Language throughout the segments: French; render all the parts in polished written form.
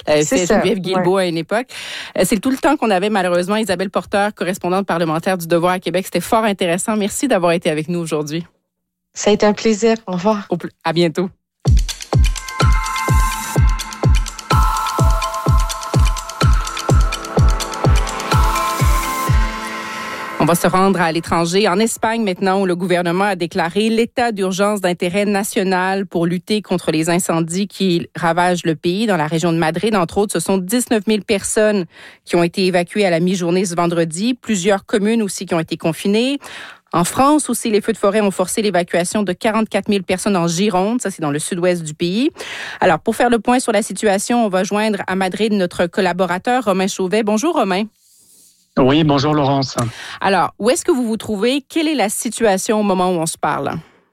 l'avait fait Geneviève Guilbeault à une époque. C'est tout le temps qu'on avait, malheureusement. Isabelle Porteur, correspondante parlementaire du Devoir à Québec. C'était fort intéressant. Merci d'avoir été avec nous aujourd'hui. Ça a été un plaisir. Au revoir. À bientôt. On va se rendre à l'étranger, en Espagne maintenant, où le gouvernement a déclaré l'état d'urgence d'intérêt national pour lutter contre les incendies qui ravagent le pays. Dans la région de Madrid, entre autres, ce sont 19 000 personnes qui ont été évacuées à la mi-journée ce vendredi. Plusieurs communes aussi qui ont été confinées. En France aussi, les feux de forêt ont forcé l'évacuation de 44 000 personnes en Gironde. Ça, c'est dans le sud-ouest du pays. Alors, pour faire le point sur la situation, on va joindre à Madrid notre collaborateur Romain Chauvet. Bonjour, Romain. Oui, bonjour Laurence. Alors, où est-ce que vous vous trouvez? Quelle est la situation au moment où on se parle?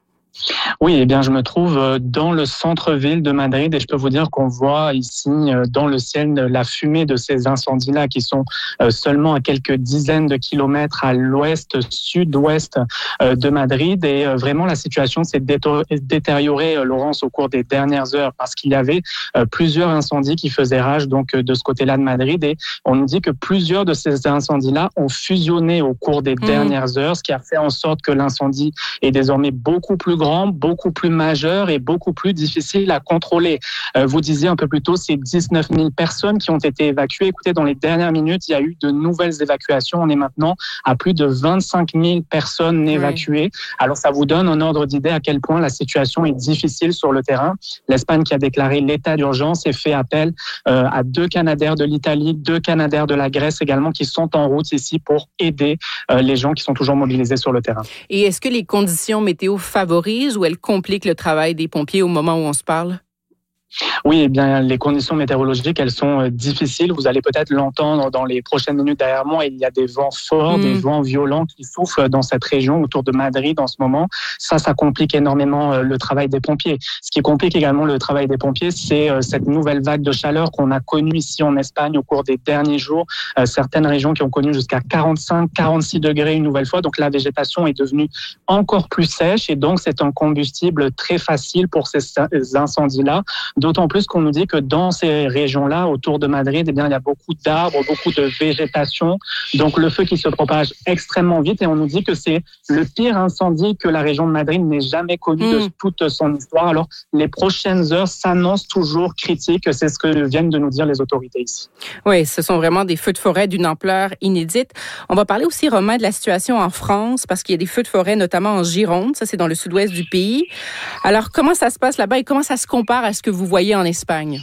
Oui, eh bien, je me trouve dans le centre-ville de Madrid et je peux vous dire qu'on voit ici dans le ciel la fumée de ces incendies-là qui sont seulement à quelques dizaines de kilomètres à l'ouest, sud-ouest de Madrid. Et vraiment, la situation s'est détériorée, Laurence, au cours des dernières heures parce qu'il y avait plusieurs incendies qui faisaient rage donc de ce côté-là de Madrid. Et on nous dit que plusieurs de ces incendies-là ont fusionné au cours des dernières heures, ce qui a fait en sorte que l'incendie est désormais beaucoup plus grand, beaucoup plus majeur et beaucoup plus difficile à contrôler. Vous disiez un peu plus tôt, c'est 19 000 personnes qui ont été évacuées. Écoutez, dans les dernières minutes, il y a eu de nouvelles évacuations. On est maintenant à plus de 25 000 personnes évacuées. Alors, ça vous donne un ordre d'idée à quel point la situation est difficile sur le terrain. L'Espagne qui a déclaré l'état d'urgence et fait appel à 2 Canadair de l'Italie, 2 Canadair de la Grèce également qui sont en route ici pour aider les gens qui sont toujours mobilisés sur le terrain. Et est-ce que les conditions météo favorisent ou elles compliquent le travail des pompiers au moment où on se parle? Oui, eh bien, les conditions météorologiques, elles sont difficiles. Vous allez peut-être l'entendre dans les prochaines minutes derrière moi. Il y a des vents forts, des vents violents qui soufflent dans cette région autour de Madrid en ce moment. Ça complique énormément le travail des pompiers. Ce qui complique également le travail des pompiers, c'est cette nouvelle vague de chaleur qu'on a connue ici en Espagne au cours des derniers jours. Certaines régions qui ont connu jusqu'à 45, 46 degrés une nouvelle fois. Donc, la végétation est devenue encore plus sèche et donc c'est un combustible très facile pour ces incendies-là. D'autant plus qu'on nous dit que dans ces régions-là, autour de Madrid, eh bien, il y a beaucoup d'arbres, beaucoup de végétation. Donc, le feu qui se propage extrêmement vite. Et on nous dit que c'est le pire incendie que la région de Madrid n'ait jamais connu de toute son histoire. Alors, les prochaines heures s'annoncent toujours critiques. C'est ce que viennent de nous dire les autorités ici. Oui, ce sont vraiment des feux de forêt d'une ampleur inédite. On va parler aussi, Romain, de la situation en France, parce qu'il y a des feux de forêt, notamment en Gironde. Ça, c'est dans le sud-ouest du pays. Alors, comment ça se passe là-bas et comment ça se compare à ce que vous voyez en Espagne?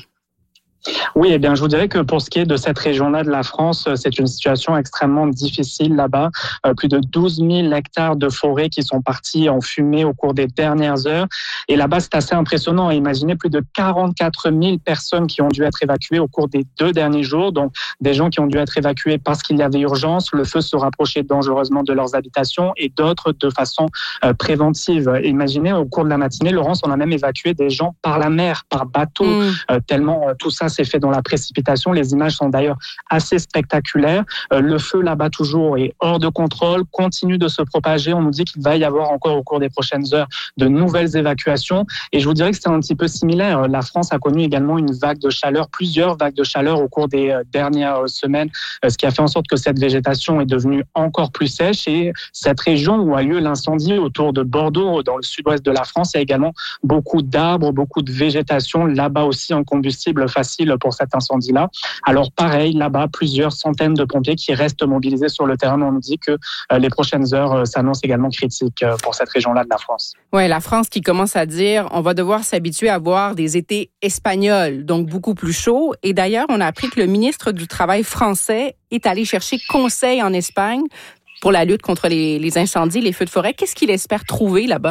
Oui, eh bien, je vous dirais que pour ce qui est de cette région-là de la France, c'est une situation extrêmement difficile là-bas. Plus de 12 000 hectares de forêt qui sont partis en fumée au cours des dernières heures. Et là-bas, c'est assez impressionnant. Imaginez plus de 44 000 personnes qui ont dû être évacuées au cours des 2 derniers jours. Donc, des gens qui ont dû être évacués parce qu'il y avait urgence, le feu se rapprochait dangereusement de leurs habitations et d'autres de façon préventive. Imaginez, au cours de la matinée, Laurence, on a même évacué des gens par la mer, par bateau, tellement tout ça s'est fait dans la précipitation. Les images sont d'ailleurs assez spectaculaires. Le feu là-bas toujours est hors de contrôle, continue de se propager. On nous dit qu'il va y avoir encore au cours des prochaines heures de nouvelles évacuations. Et je vous dirais que c'est un petit peu similaire. La France a connu également une vague de chaleur, plusieurs vagues de chaleur au cours des dernières semaines, ce qui a fait en sorte que cette végétation est devenue encore plus sèche. Et cette région où a lieu l'incendie autour de Bordeaux, dans le sud-ouest de la France, il y a également beaucoup d'arbres, beaucoup de végétation. Là-bas aussi, un combustible facile pour cet incendie-là. Alors pareil, là-bas, plusieurs centaines de pompiers qui restent mobilisés sur le terrain. On nous dit que les prochaines heures s'annoncent également critiques pour cette région-là de la France. Oui, la France qui commence à dire on va devoir s'habituer à voir des étés espagnols, donc beaucoup plus chauds. Et d'ailleurs, on a appris que le ministre du Travail français est allé chercher conseil en Espagne pour la lutte contre les incendies, les feux de forêt. Qu'est-ce qu'il espère trouver là-bas?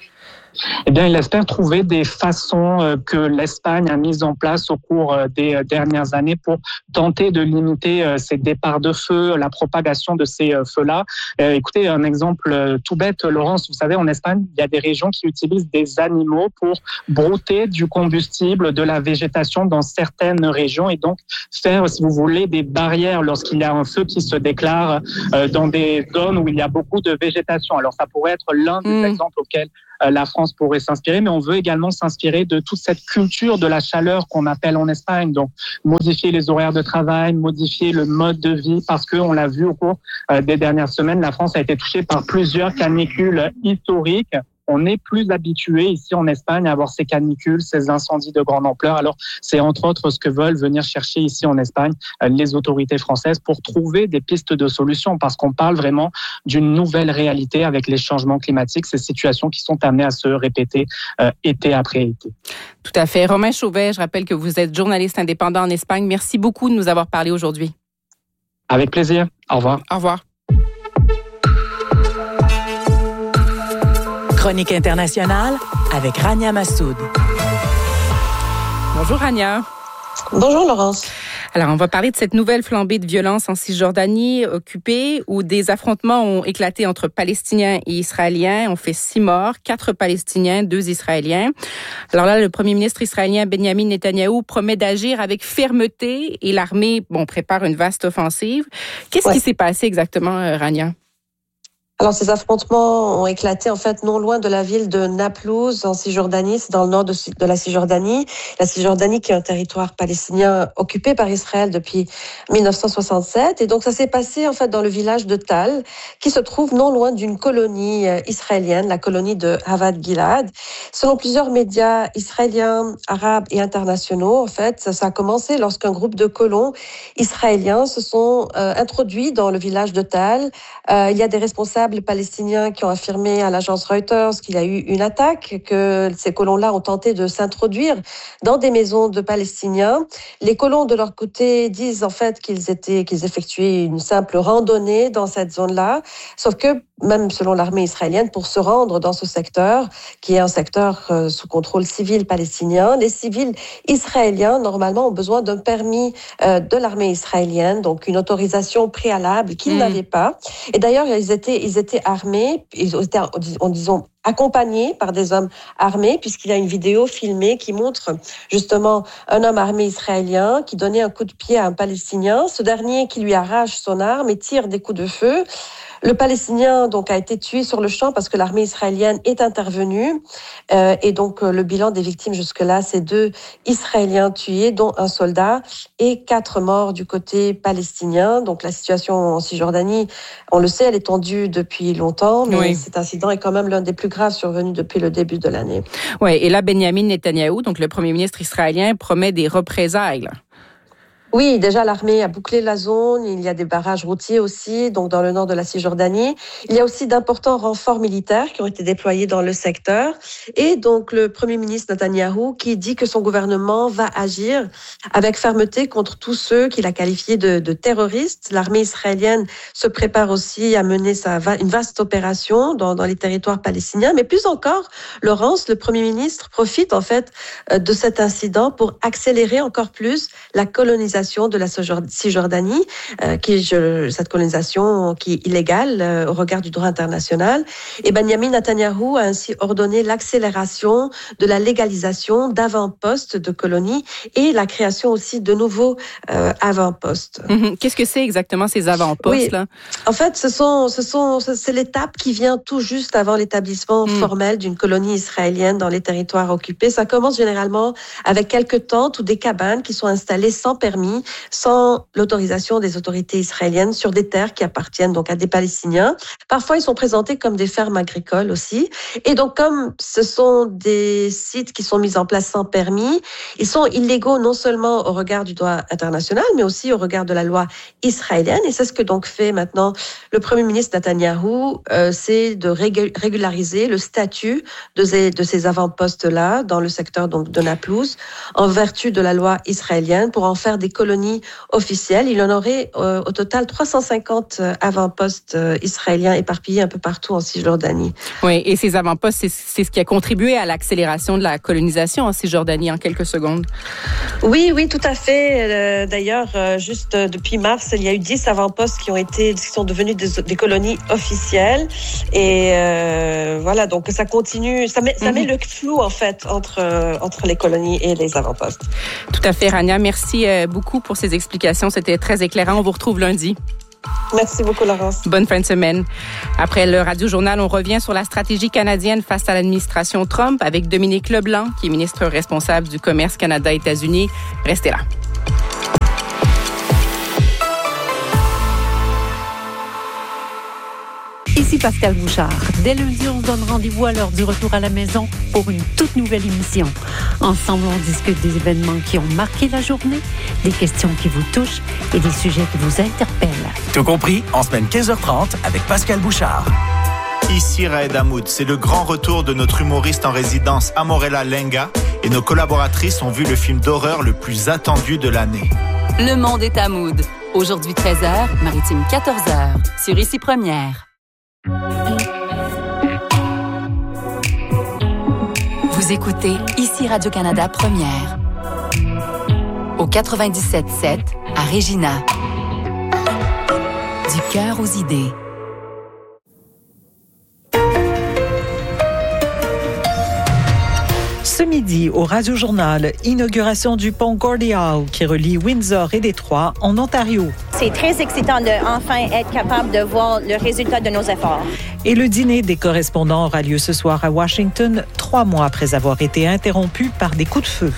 Eh bien, il espère trouver des façons que l'Espagne a mises en place au cours des dernières années pour tenter de limiter ces départs de feu, la propagation de ces feux-là. Écoutez, un exemple tout bête, Laurence, vous savez, en Espagne, il y a des régions qui utilisent des animaux pour brouter du combustible, de la végétation dans certaines régions et donc faire, si vous voulez, des barrières lorsqu'il y a un feu qui se déclare dans des zones où il y a beaucoup de végétation. Alors, ça pourrait être l'un des exemples auxquels la France pourrait s'inspirer, mais on veut également s'inspirer de toute cette culture de la chaleur qu'on appelle en Espagne. Donc, modifier les horaires de travail, modifier le mode de vie, parce qu'on l'a vu au cours des dernières semaines, la France a été touchée par plusieurs canicules historiques. On n'est plus habitué ici en Espagne à avoir ces canicules, ces incendies de grande ampleur. Alors, c'est entre autres ce que veulent venir chercher ici en Espagne les autorités françaises pour trouver des pistes de solutions, parce qu'on parle vraiment d'une nouvelle réalité avec les changements climatiques, ces situations qui sont amenées à se répéter été après été. Tout à fait. Romain Chauvet, je rappelle que vous êtes journaliste indépendant en Espagne. Merci beaucoup de nous avoir parlé aujourd'hui. Avec plaisir. Au revoir. Au revoir. Chronique internationale avec Rania Massoud. Bonjour Rania. Bonjour Laurence. Alors, on va parler de cette nouvelle flambée de violence en Cisjordanie occupée où des affrontements ont éclaté entre Palestiniens et Israéliens. On fait 6 morts, 4 Palestiniens, 2 Israéliens. Alors là, le premier ministre israélien Benjamin Netanyahou promet d'agir avec fermeté et l'armée, prépare une vaste offensive. Qu'est-ce qui s'est passé exactement, Rania? Alors, ces affrontements ont éclaté, en fait, non loin de la ville de Naplouse, en Cisjordanie. C'est dans le nord de la Cisjordanie. La Cisjordanie qui est un territoire palestinien occupé par Israël depuis 1967. Et donc, ça s'est passé, en fait, dans le village de Tal, qui se trouve non loin d'une colonie israélienne, la colonie de Havad Gilad. Selon plusieurs médias israéliens, arabes et internationaux, en fait, ça a commencé lorsqu'un groupe de colons israéliens se sont introduits dans le village de Tal. Il y a des responsables palestiniens qui ont affirmé à l'agence Reuters qu'il y a eu une attaque, que ces colons-là ont tenté de s'introduire dans des maisons de Palestiniens. Les colons, de leur côté, disent en fait qu'ils effectuaient une simple randonnée dans cette zone-là, sauf que même selon l'armée israélienne, pour se rendre dans ce secteur, qui est un secteur sous contrôle civil palestinien, les civils israéliens, normalement, ont besoin d'un permis de l'armée israélienne, donc une autorisation préalable qu'ils n'avaient pas. Et d'ailleurs, ils étaient armés, ils étaient, disons, accompagnés par des hommes armés, puisqu'il y a une vidéo filmée qui montre justement un homme armé israélien qui donnait un coup de pied à un Palestinien, ce dernier qui lui arrache son arme et tire des coups de feu. Le Palestinien donc a été tué sur le champ parce que l'armée israélienne est intervenue et donc le bilan des victimes jusque-là, c'est 2 Israéliens tués, dont un soldat, et 4 morts du côté palestinien. Donc la situation en Cisjordanie, on le sait, elle est tendue depuis longtemps, mais cet incident est quand même l'un des plus graves survenus depuis le début de l'année. Oui, et là Benjamin Netanyahou, donc le premier ministre israélien, promet des représailles là. Oui, déjà l'armée a bouclé la zone, il y a des barrages routiers aussi, donc dans le nord de la Cisjordanie. Il y a aussi d'importants renforts militaires qui ont été déployés dans le secteur. Et donc le Premier ministre Netanyahou qui dit que son gouvernement va agir avec fermeté contre tous ceux qu'il a qualifiés de terroristes. L'armée israélienne se prépare aussi à mener une vaste opération dans les territoires palestiniens. Mais plus encore, Laurence, le Premier ministre profite en fait de cet incident pour accélérer encore plus la colonisation de la Cisjordanie, cette colonisation qui est illégale au regard du droit international. Et Benjamin Netanyahou a ainsi ordonné l'accélération de la légalisation d'avant-postes de colonies et la création aussi de nouveaux avant-postes. Qu'est-ce que c'est exactement ces avant-postes là? En fait, c'est l'étape qui vient tout juste avant l'établissement formel d'une colonie israélienne dans les territoires occupés. Ça commence généralement avec quelques tentes ou des cabanes qui sont installées sans permis, sans l'autorisation des autorités israéliennes sur des terres qui appartiennent donc à des Palestiniens. Parfois, ils sont présentés comme des fermes agricoles aussi. Et donc, comme ce sont des sites qui sont mis en place sans permis, ils sont illégaux non seulement au regard du droit international, mais aussi au regard de la loi israélienne. Et c'est ce que donc fait maintenant le Premier ministre Netanyahou, c'est de régulariser le statut de ces avant-postes-là dans le secteur donc de Naplouse, en vertu de la loi israélienne, pour en faire des colonies officielles. Il y en aurait au total 350 avant-postes israéliens éparpillés un peu partout en Cisjordanie. Oui, et ces avant-postes, c'est ce qui a contribué à l'accélération de la colonisation en Cisjordanie en quelques secondes. Oui, tout à fait. D'ailleurs, juste depuis mars, il y a eu 10 avant-postes qui sont devenus des colonies officielles. Et voilà, donc ça continue. Ça met le flou en fait entre les colonies et les avant-postes. Tout à fait, Rania. Merci beaucoup pour ces explications. C'était très éclairant. On vous retrouve lundi. Merci beaucoup, Laurence. Bonne fin de semaine. Après le Radio-Journal, on revient sur la stratégie canadienne face à l'administration Trump avec Dominique Leblanc, qui est ministre responsable du commerce Canada-États-Unis. Restez là. Ici Pascal Bouchard. Dès lundi, on se donne rendez-vous à l'heure du retour à la maison pour une toute nouvelle émission. Ensemble, on discute des événements qui ont marqué la journée, des questions qui vous touchent et des sujets qui vous interpellent. Tout compris, en semaine 15h30 avec Pascal Bouchard. Ici Raed Hamoud, c'est le grand retour de notre humoriste en résidence Amorella Lenga et nos collaboratrices ont vu le film d'horreur le plus attendu de l'année. Le monde est Hamoud. Aujourd'hui 13h, Maritime 14h, sur Ici Première. Vous écoutez Ici Radio-Canada Première. Au 97.7 à Regina. Du cœur aux idées. Ce midi, au Radio-Journal, inauguration du pont Gordie Howe qui relie Windsor et Détroit en Ontario. C'est très excitant de enfin être capable de voir le résultat de nos efforts. Et le dîner des correspondants aura lieu ce soir à Washington, 3 mois après avoir été interrompu par des coups de feu.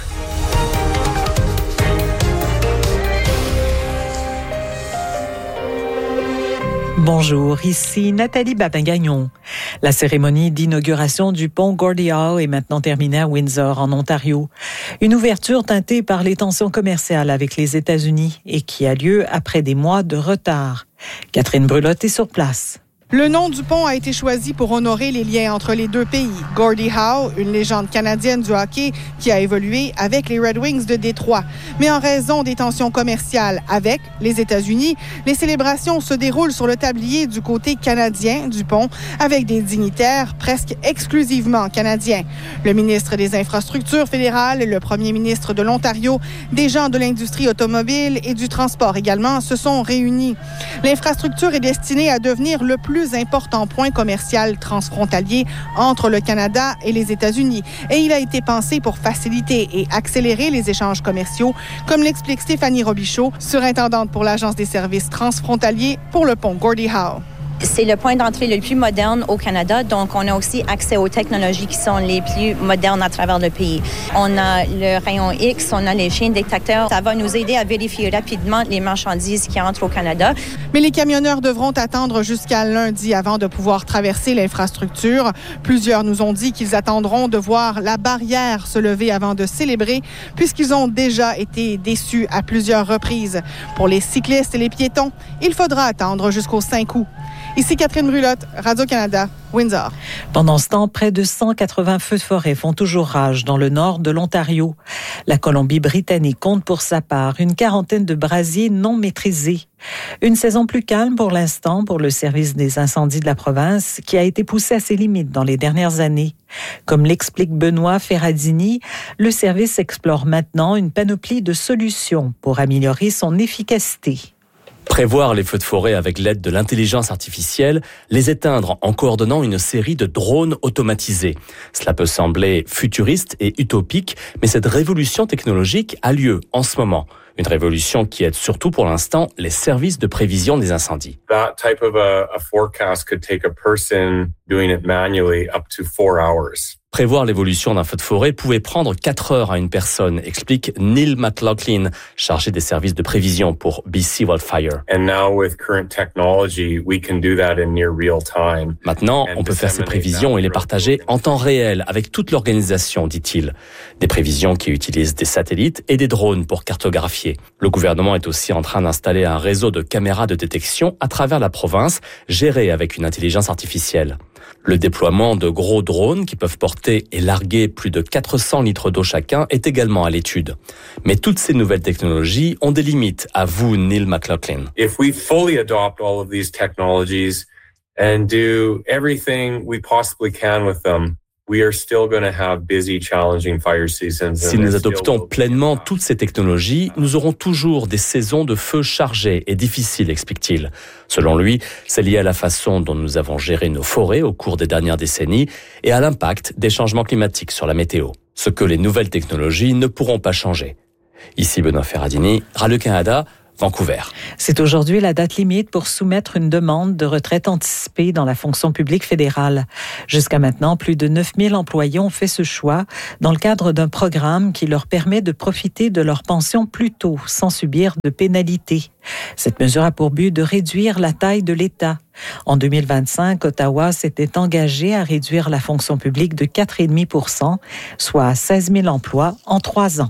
Bonjour, ici Nathalie Babin-Gagnon. La cérémonie d'inauguration du pont Gordie Howe est maintenant terminée à Windsor, en Ontario. Une ouverture teintée par les tensions commerciales avec les États-Unis et qui a lieu après des mois de retard. Catherine Brulotte est sur place. Le nom du pont a été choisi pour honorer les liens entre les deux pays. Gordie Howe, une légende canadienne du hockey qui a évolué avec les Red Wings de Détroit. Mais en raison des tensions commerciales avec les États-Unis, les célébrations se déroulent sur le tablier du côté canadien du pont avec des dignitaires presque exclusivement canadiens. Le ministre des Infrastructures fédérales, le premier ministre de l'Ontario, des gens de l'industrie automobile et du transport également se sont réunis. L'infrastructure est destinée à devenir le plus important point commercial transfrontalier entre le Canada et les États-Unis. Et il a été pensé pour faciliter et accélérer les échanges commerciaux, comme l'explique Stéphanie Robichaud, surintendante pour l'Agence des services transfrontaliers pour le pont Gordie Howe. C'est le point d'entrée le plus moderne au Canada, donc on a aussi accès aux technologies qui sont les plus modernes à travers le pays. On a le rayon X, on a les chiens détecteurs. Ça va nous aider à vérifier rapidement les marchandises qui entrent au Canada. Mais les camionneurs devront attendre jusqu'à lundi avant de pouvoir traverser l'infrastructure. Plusieurs nous ont dit qu'ils attendront de voir la barrière se lever avant de célébrer, puisqu'ils ont déjà été déçus à plusieurs reprises. Pour les cyclistes et les piétons, il faudra attendre jusqu'au 5 août. Ici Catherine Brulotte, Radio-Canada, Windsor. Pendant ce temps, près de 180 feux de forêt font toujours rage dans le nord de l'Ontario. La Colombie-Britannique compte pour sa part une quarantaine de brasiers non maîtrisés. Une saison plus calme pour l'instant pour le service des incendies de la province qui a été poussé à ses limites dans les dernières années. Comme l'explique Benoît Ferradini, le service explore maintenant une panoplie de solutions pour améliorer son efficacité. Prévoir les feux de forêt avec l'aide de l'intelligence artificielle, les éteindre en coordonnant une série de drones automatisés. Cela peut sembler futuriste et utopique, mais cette révolution technologique a lieu en ce moment. Une révolution qui aide surtout pour l'instant les services de prévision des incendies. That type of a forecast could take a person doing it manually up to 4 hours. Prévoir l'évolution d'un feu de forêt pouvait prendre 4 heures à une personne, explique Neil McLaughlin, chargé des services de prévision pour BC Wildfire. Maintenant, on peut faire ces prévisions et les partager en temps réel avec toute l'organisation, dit-il. Des prévisions qui utilisent des satellites et des drones pour cartographier. Le gouvernement est aussi en train d'installer un réseau de caméras de détection à travers la province, géré avec une intelligence artificielle. Le déploiement de gros drones qui peuvent porter et larguer plus de 400 litres d'eau chacun est également à l'étude. Mais toutes ces nouvelles technologies ont des limites, avoue Neil McLaughlin. If we fully adopt all of these technologies and do everything we possibly can with them, we are still going to have busy, challenging fire seasons. Si nous adoptons pleinement toutes ces technologies, nous aurons toujours des saisons de feu chargées et difficiles, explique-t-il. Selon lui, c'est lié à la façon dont nous avons géré nos forêts au cours des dernières décennies et à l'impact des changements climatiques sur la météo. Ce que les nouvelles technologies ne pourront pas changer. Ici Benoît Ferradini, Radio-Canada, Vancouver. C'est aujourd'hui la date limite pour soumettre une demande de retraite anticipée dans la fonction publique fédérale. Jusqu'à maintenant, plus de 9000 employés ont fait ce choix dans le cadre d'un programme qui leur permet de profiter de leur pension plus tôt, sans subir de pénalités. Cette mesure a pour but de réduire la taille de l'État. En 2025, Ottawa s'était engagé à réduire la fonction publique de 4,5 %, soit 16 000 emplois en 3 ans.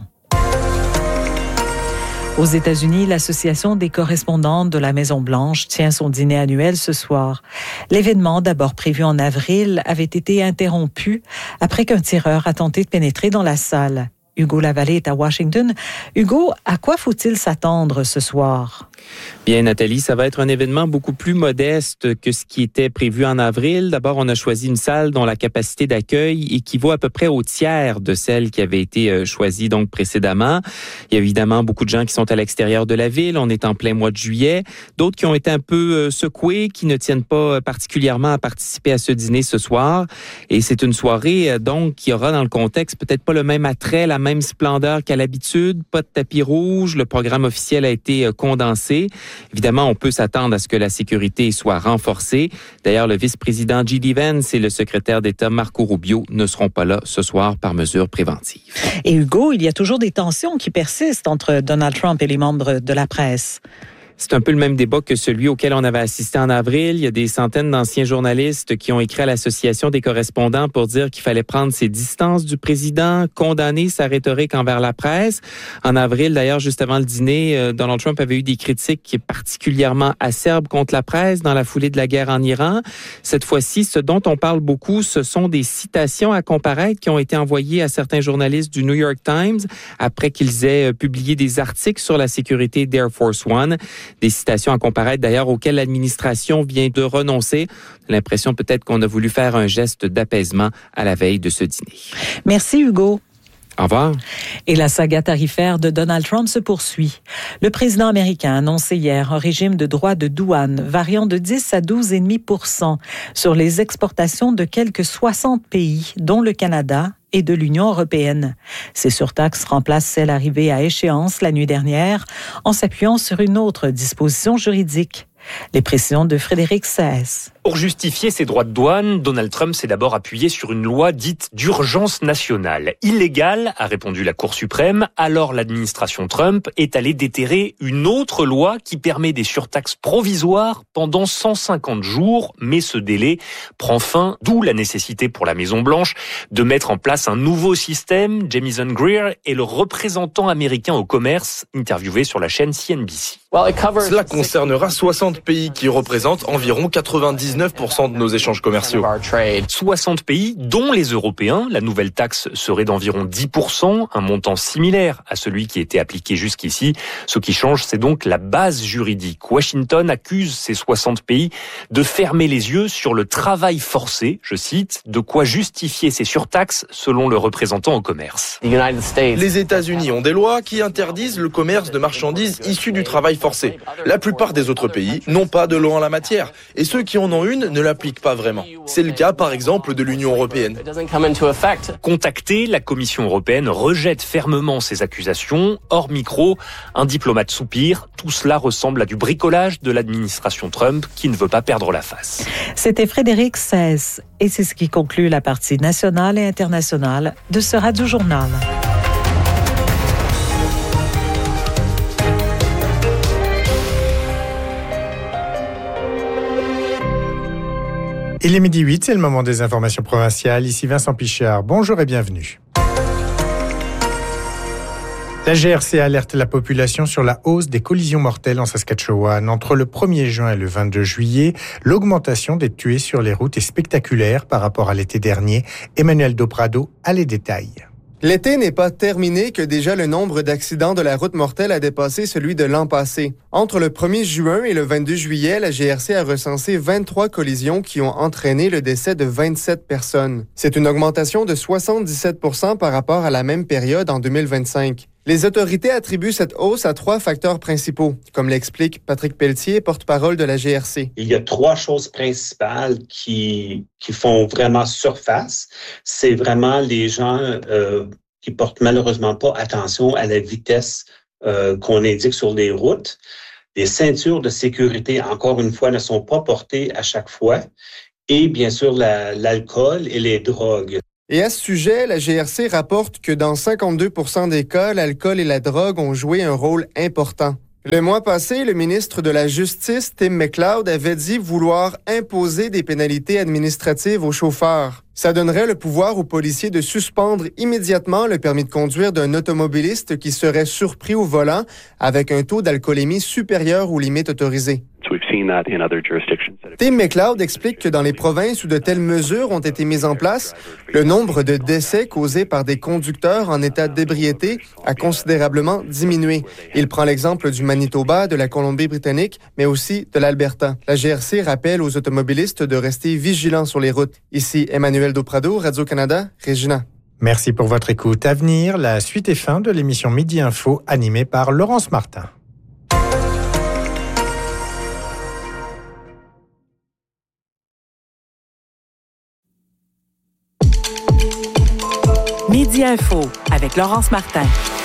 Aux États-Unis, l'Association des correspondantes de la Maison-Blanche tient son dîner annuel ce soir. L'événement, d'abord prévu en avril, avait été interrompu après qu'un tireur a tenté de pénétrer dans la salle. Hugo Lavallée est à Washington. Hugo, à quoi faut-il s'attendre ce soir? Bien, Nathalie, ça va être un événement beaucoup plus modeste que ce qui était prévu en avril. D'abord, on a choisi une salle dont la capacité d'accueil équivaut à peu près au tiers de celle qui avait été choisie donc précédemment. Il y a évidemment beaucoup de gens qui sont à l'extérieur de la ville. On est en plein mois de juillet. D'autres qui ont été un peu secoués, qui ne tiennent pas particulièrement à participer à ce dîner ce soir. Et c'est une soirée donc qui aura dans le contexte peut-être pas le même attrait, la même splendeur qu'à l'habitude. Pas de tapis rouge. Le programme officiel a été condensé. Évidemment, on peut s'attendre à ce que la sécurité soit renforcée. D'ailleurs, le vice-président J.D. Vance et le secrétaire d'État Marco Rubio ne seront pas là ce soir par mesure préventive. Et Hugo, il y a toujours des tensions qui persistent entre Donald Trump et les membres de la presse. C'est un peu le même débat que celui auquel on avait assisté en avril. Il y a des centaines d'anciens journalistes qui ont écrit à l'Association des correspondants pour dire qu'il fallait prendre ses distances du président, condamner sa rhétorique envers la presse. En avril, d'ailleurs, juste avant le dîner, Donald Trump avait eu des critiques particulièrement acerbes contre la presse dans la foulée de la guerre en Iran. Cette fois-ci, ce dont on parle beaucoup, ce sont des citations à comparaître qui ont été envoyées à certains journalistes du New York Times après qu'ils aient publié des articles sur la sécurité d'Air Force One. Des citations à comparaître d'ailleurs auxquelles l'administration vient de renoncer. L'impression peut-être qu'on a voulu faire un geste d'apaisement à la veille de ce dîner. Merci Hugo. Au revoir. Et la saga tarifaire de Donald Trump se poursuit. Le président américain a annoncé hier un régime de droits de douane variant de 10 à 12,5 % sur les exportations de quelques 60 pays, dont le Canada et de l'Union européenne. Ces surtaxes remplacent celles arrivées à échéance la nuit dernière en s'appuyant sur une autre disposition juridique. Les précisions de Frédéric Saès. Pour justifier ses droits de douane, Donald Trump s'est d'abord appuyé sur une loi dite d'urgence nationale. Illégale, a répondu la Cour suprême. Alors l'administration Trump est allée déterrer une autre loi qui permet des surtaxes provisoires pendant 150 jours. Mais ce délai prend fin, d'où la nécessité pour la Maison-Blanche de mettre en place un nouveau système. Jamieson Greer est le représentant américain au commerce, interviewé sur la chaîne CNBC. Cela concernera 60 pays qui représentent environ 99% de nos échanges commerciaux. 60 pays, dont les Européens. La nouvelle taxe serait d'environ 10%, un montant similaire à celui qui était appliqué jusqu'ici. Ce qui change, c'est donc la base juridique. Washington accuse ces 60 pays de fermer les yeux sur le travail forcé, je cite, de quoi justifier ces surtaxes selon le représentant au commerce. Les États-Unis ont des lois qui interdisent le commerce de marchandises issues du travail forcé. La plupart des autres pays n'ont pas de loi en la matière et ceux qui en ont une ne l'appliquent pas vraiment. C'est le cas par exemple de l'Union européenne. Contactée, la Commission européenne rejette fermement ces accusations. Hors micro, un diplomate soupire. Tout cela ressemble à du bricolage de l'administration Trump qui ne veut pas perdre la face. C'était Frédéric Saès et c'est ce qui conclut la partie nationale et internationale de ce Radio Journal. Il est 12h08, c'est le moment des informations provinciales. Ici Vincent Pichard. Bonjour et bienvenue. La GRC alerte la population sur la hausse des collisions mortelles en Saskatchewan. Entre le 1er juin et le 22 juillet, l'augmentation des tués sur les routes est spectaculaire par rapport à l'été dernier. Emmanuel Doprado a les détails. L'été n'est pas terminé que déjà le nombre d'accidents de la route mortelle a dépassé celui de l'an passé. Entre le 1er juin et le 22 juillet, la GRC a recensé 23 collisions qui ont entraîné le décès de 27 personnes. C'est une augmentation de 77% par rapport à la même période en 2025. Les autorités attribuent cette hausse à 3 facteurs principaux, comme l'explique Patrick Pelletier, porte-parole de la GRC. Il y a 3 choses principales qui font vraiment surface. C'est vraiment les gens qui portent malheureusement pas attention à la vitesse qu'on indique sur les routes. des ceintures de sécurité, encore une fois, ne sont pas portées à chaque fois. Et bien sûr, l'alcool et les drogues. Et à ce sujet, la GRC rapporte que dans 52% des cas, l'alcool et la drogue ont joué un rôle important. Le mois passé, le ministre de la Justice, Tim McLeod, avait dit vouloir imposer des pénalités administratives aux chauffeurs. Ça donnerait le pouvoir aux policiers de suspendre immédiatement le permis de conduire d'un automobiliste qui serait surpris au volant avec un taux d'alcoolémie supérieur aux limites autorisées. Tim McLeod explique que dans les provinces où de telles mesures ont été mises en place, le nombre de décès causés par des conducteurs en état d'ébriété a considérablement diminué. Il prend l'exemple du Manitoba, de la Colombie-Britannique, mais aussi de l'Alberta. La GRC rappelle aux automobilistes de rester vigilants sur les routes. Ici Emmanuel Doprado, Radio-Canada, Regina. Merci pour votre écoute. À venir, la suite et fin de l'émission Midi Info animée par Laurence Martin. Midi Info avec Laurence Martin.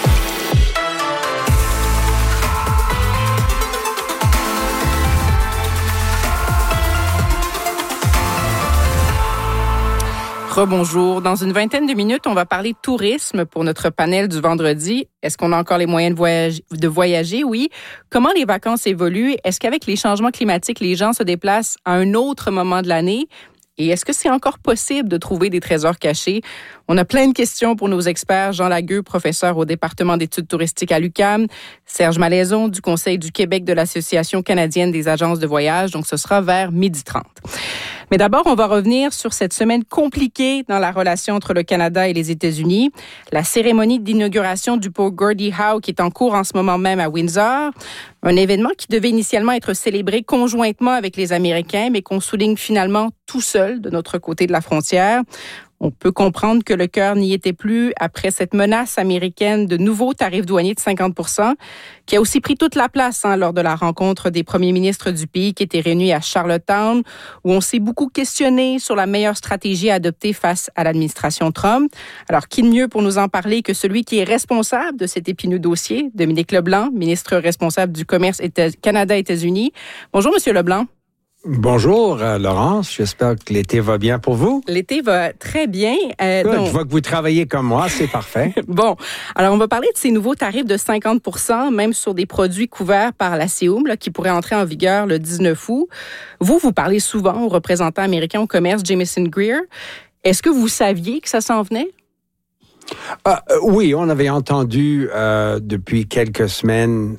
Rebonjour. Dans une vingtaine de minutes, on va parler tourisme pour notre panel du vendredi. Est-ce qu'on a encore les moyens de voyager? Oui. Comment les vacances évoluent? Est-ce qu'avec les changements climatiques, les gens se déplacent à un autre moment de l'année? Et est-ce que c'est encore possible de trouver des trésors cachés? On a plein de questions pour nos experts. Jean Lagueux, professeur au département d'études touristiques à l'UQAM. Serge Malaison du Conseil du Québec de l'Association canadienne des agences de voyage. Donc, ce sera vers 12h30. Mais d'abord, on va revenir sur cette semaine compliquée dans la relation entre le Canada et les États-Unis. La cérémonie d'inauguration du pont Gordie Howe qui est en cours en ce moment même à Windsor. Un événement qui devait initialement être célébré conjointement avec les Américains, mais qu'on souligne finalement tout seul de notre côté de la frontière. On peut comprendre que le cœur n'y était plus après cette menace américaine de nouveaux tarifs douaniers de 50%, qui a aussi pris toute la place lors de la rencontre des premiers ministres du pays qui était réunis à Charlottetown, où on s'est beaucoup questionné sur la meilleure stratégie à adopter face à l'administration Trump. Alors, qui de mieux pour nous en parler que celui qui est responsable de cet épineux dossier, Dominique Leblanc, ministre responsable du commerce Canada-États-Unis. Bonjour, Monsieur Leblanc. Bonjour, Laurence. J'espère que l'été va bien pour vous. L'été va très bien. Je vois que vous travaillez comme moi, c'est parfait. Bon, alors on va parler de ces nouveaux tarifs de 50%, même sur des produits couverts par la CEUM, qui pourraient entrer en vigueur le 19 août. Vous parlez souvent aux représentants américains au commerce, Jamieson Greer. Est-ce que vous saviez que ça s'en venait? Oui, on avait entendu depuis quelques semaines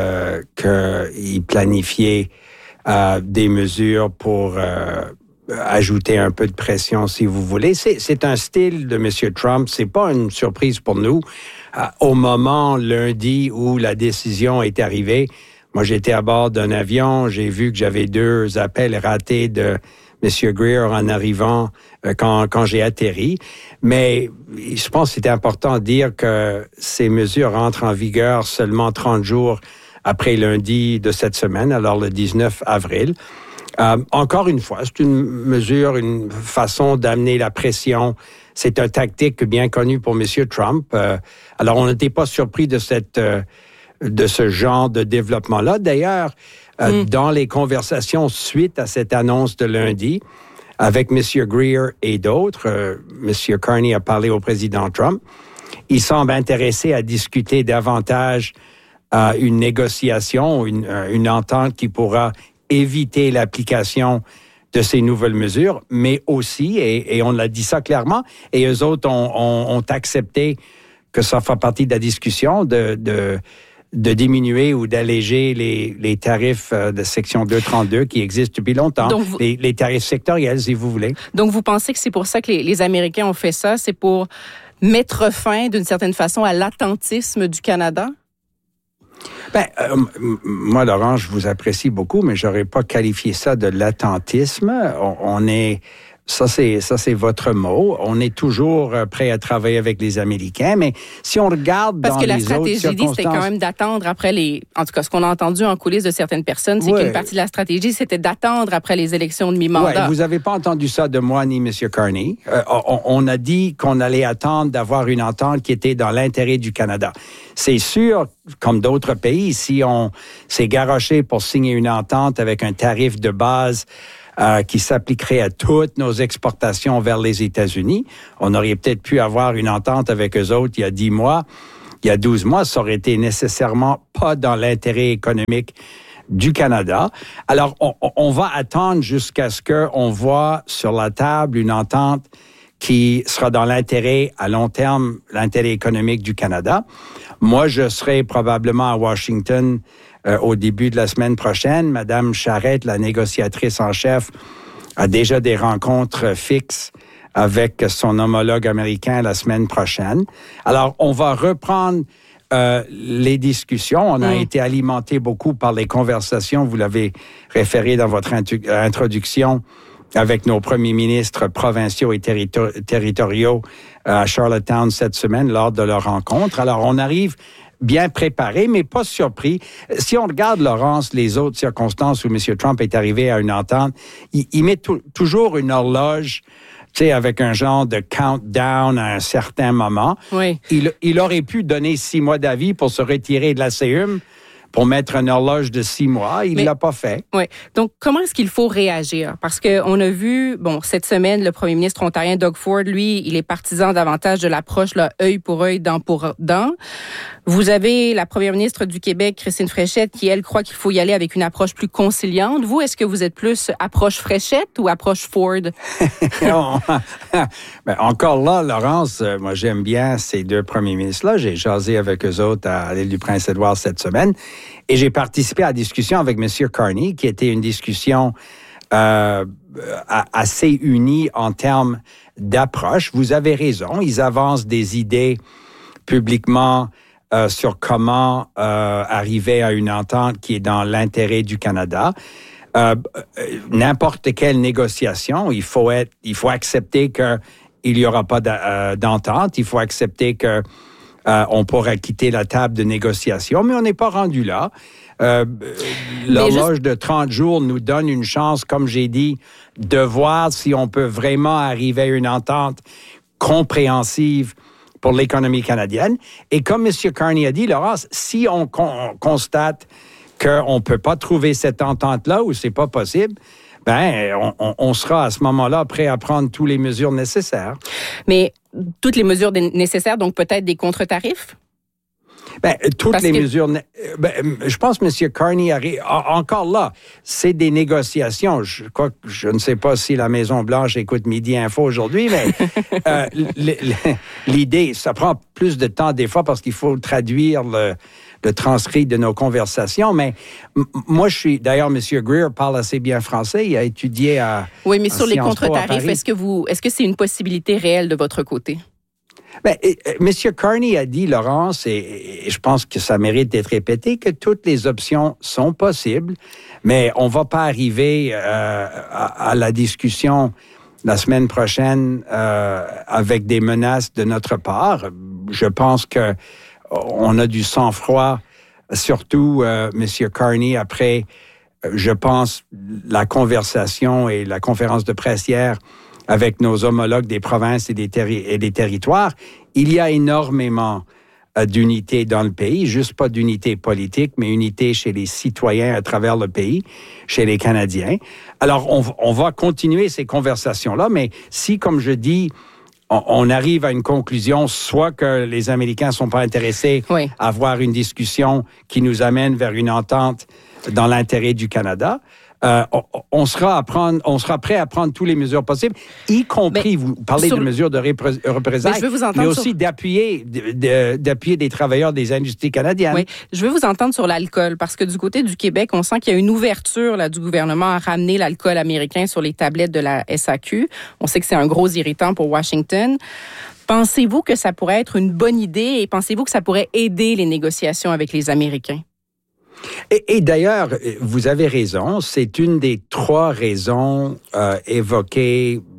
qu'ils planifiaient des mesures pour ajouter un peu de pression, si vous voulez. C'est un style de M. Trump. C'est pas une surprise pour nous. Au moment, lundi, où la décision est arrivée, moi, j'étais à bord d'un avion. J'ai vu que j'avais 2 appels ratés de M. Greer en arrivant quand j'ai atterri. Mais je pense que c'était important de dire que ces mesures entrent en vigueur seulement 30 jours après lundi de cette semaine, alors le 19 avril. Encore une fois, c'est une mesure, une façon d'amener la pression. C'est une tactique bien connue pour M. Trump. Alors, on n'était pas surpris de ce genre de développement-là. D'ailleurs, dans les conversations suite à cette annonce de lundi, avec M. Greer et d'autres, M. Carney a parlé au président Trump. Il semble intéressé à discuter davantage une négociation, une entente qui pourra éviter l'application de ces nouvelles mesures, mais aussi, et on l'a dit ça clairement, et eux autres ont accepté que ça fait partie de la discussion de diminuer ou d'alléger les tarifs de section 232 qui existent depuis longtemps, donc les tarifs sectoriels, si vous voulez. Donc, vous pensez que c'est pour ça que les Américains ont fait ça? C'est pour mettre fin, d'une certaine façon, à l'attentisme du Canada? Moi, Laurent, je vous apprécie beaucoup, mais j'aurais pas qualifié ça de l'attentisme. On est Ça, c'est votre mot. On est toujours prêt à travailler avec les Américains, mais si on regarde dans les autres circonstances... Parce que la stratégie, c'était quand même d'attendre après en tout cas, ce qu'on a entendu en coulisses de certaines personnes, c'est qu'une partie de la stratégie, c'était d'attendre après les élections de mi-mandat. Oui, vous n'avez pas entendu ça de moi ni M. Carney. On a dit qu'on allait attendre d'avoir une entente qui était dans l'intérêt du Canada. C'est sûr, comme d'autres pays, si on s'est garoché pour signer une entente avec un tarif de base qui s'appliquerait à toutes nos exportations vers les États-Unis. On aurait peut-être pu avoir une entente avec eux autres il y a 10 mois, il y a 12 mois. Ça aurait été nécessairement pas dans l'intérêt économique du Canada. Alors, on va attendre jusqu'à ce qu'on voit sur la table une entente qui sera dans l'intérêt à long terme, l'intérêt économique du Canada. Moi, je serai probablement à Washington au début de la semaine prochaine. Madame Charette, la négociatrice en chef, a déjà des rencontres fixes avec son homologue américain la semaine prochaine. Alors, on va reprendre les discussions. On a été alimenté beaucoup par les conversations, vous l'avez référé dans votre introduction, avec nos premiers ministres provinciaux et territoriaux à Charlottetown cette semaine lors de leur rencontre. Alors, on arrive bien préparé, mais pas surpris. Si on regarde, Laurence, les autres circonstances où M. Trump est arrivé à une entente, il met toujours une horloge, tu sais, avec un genre de countdown à un certain moment. Oui. Il aurait pu donner 6 mois d'avis pour se retirer de la CEUM, pour mettre une horloge de 6 mois. Il ne l'a pas fait. Oui. Donc, comment est-ce qu'il faut réagir? Parce qu'on a vu, cette semaine, le premier ministre ontarien Doug Ford, lui, il est partisan davantage de l'approche œil pour œil, dent pour dent. Vous avez la première ministre du Québec, Christine Fréchette, qui, elle, croit qu'il faut y aller avec une approche plus conciliante. Vous, est-ce que vous êtes plus approche Fréchette ou approche Ford? Encore là, Laurence, moi, j'aime bien ces 2 premiers ministres-là. J'ai jasé avec eux autres à l'île du Prince-Édouard cette semaine. Et j'ai participé à la discussion avec M. Carney, qui était une discussion assez unie en termes d'approche. Vous avez raison, ils avancent des idées publiquement sur comment arriver à une entente qui est dans l'intérêt du Canada. N'importe quelle négociation, il faut accepter qu'il n'y aura pas d'entente, il faut accepter que on pourra quitter la table de négociation, mais on n'est pas rendu là. L'horloge de 30 jours nous donne une chance, comme j'ai dit, de voir si on peut vraiment arriver à une entente compréhensive pour l'économie canadienne. Et comme M. Carney a dit, Laurence, si on constate qu'on ne peut pas trouver cette entente-là ou c'est pas possible, on sera à ce moment-là prêt à prendre toutes les mesures nécessaires. Mais toutes les mesures nécessaires, donc peut-être des contre-tarifs? Mesures... je pense que M. Carney arrive... Encore là, c'est des négociations. Je ne sais pas si la Maison-Blanche écoute Midi Info aujourd'hui, mais l'idée, ça prend plus de temps des fois parce qu'il faut traduire le transcrit de nos conversations, mais moi, d'ailleurs, M. Greer parle assez bien français, il a étudié à... Oui, mais sur les contre-tarifs, est-ce que c'est une possibilité réelle de votre côté? M. Carney a dit, Laurence, et je pense que ça mérite d'être répété, que toutes les options sont possibles, mais on ne va pas arriver à la discussion la semaine prochaine avec des menaces de notre part. Je pense que on a du sang-froid, surtout M. Carney, après, je pense, la conversation et la conférence de presse hier avec nos homologues des provinces et des territoires. Il y a énormément d'unité dans le pays, juste pas d'unité politique, mais unité chez les citoyens à travers le pays, chez les Canadiens. Alors, on va continuer ces conversations-là, mais si, comme je dis, on arrive à une conclusion, soit que les Américains ne sont pas intéressés à avoir une discussion qui nous amène vers une entente dans l'intérêt du Canada, on sera prêt à prendre toutes les mesures possibles, y compris, vous parlez de mesures de représailles, mais aussi d'appuyer des travailleurs des industries canadiennes. Oui, je veux vous entendre sur l'alcool, parce que du côté du Québec, on sent qu'il y a une ouverture du gouvernement à ramener l'alcool américain sur les tablettes de la SAQ. On sait que c'est un gros irritant pour Washington. Pensez-vous que ça pourrait être une bonne idée et pensez-vous que ça pourrait aider les négociations avec les Américains? Et d'ailleurs, vous avez raison, c'est une des 3 raisons évoquées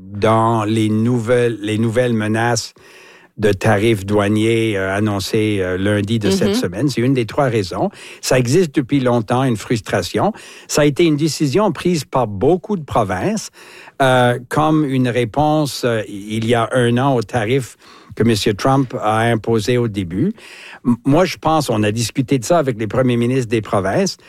dans les nouvelles menaces de tarifs douaniers annoncés lundi de cette semaine. C'est une des 3 raisons. Ça existe depuis longtemps, une frustration. Ça a été une décision prise par beaucoup de provinces comme une réponse il y a 1 an aux tarifs que M. Trump a imposés au début. Moi, je pense, on a discuté de ça avec les premiers ministres des provinces.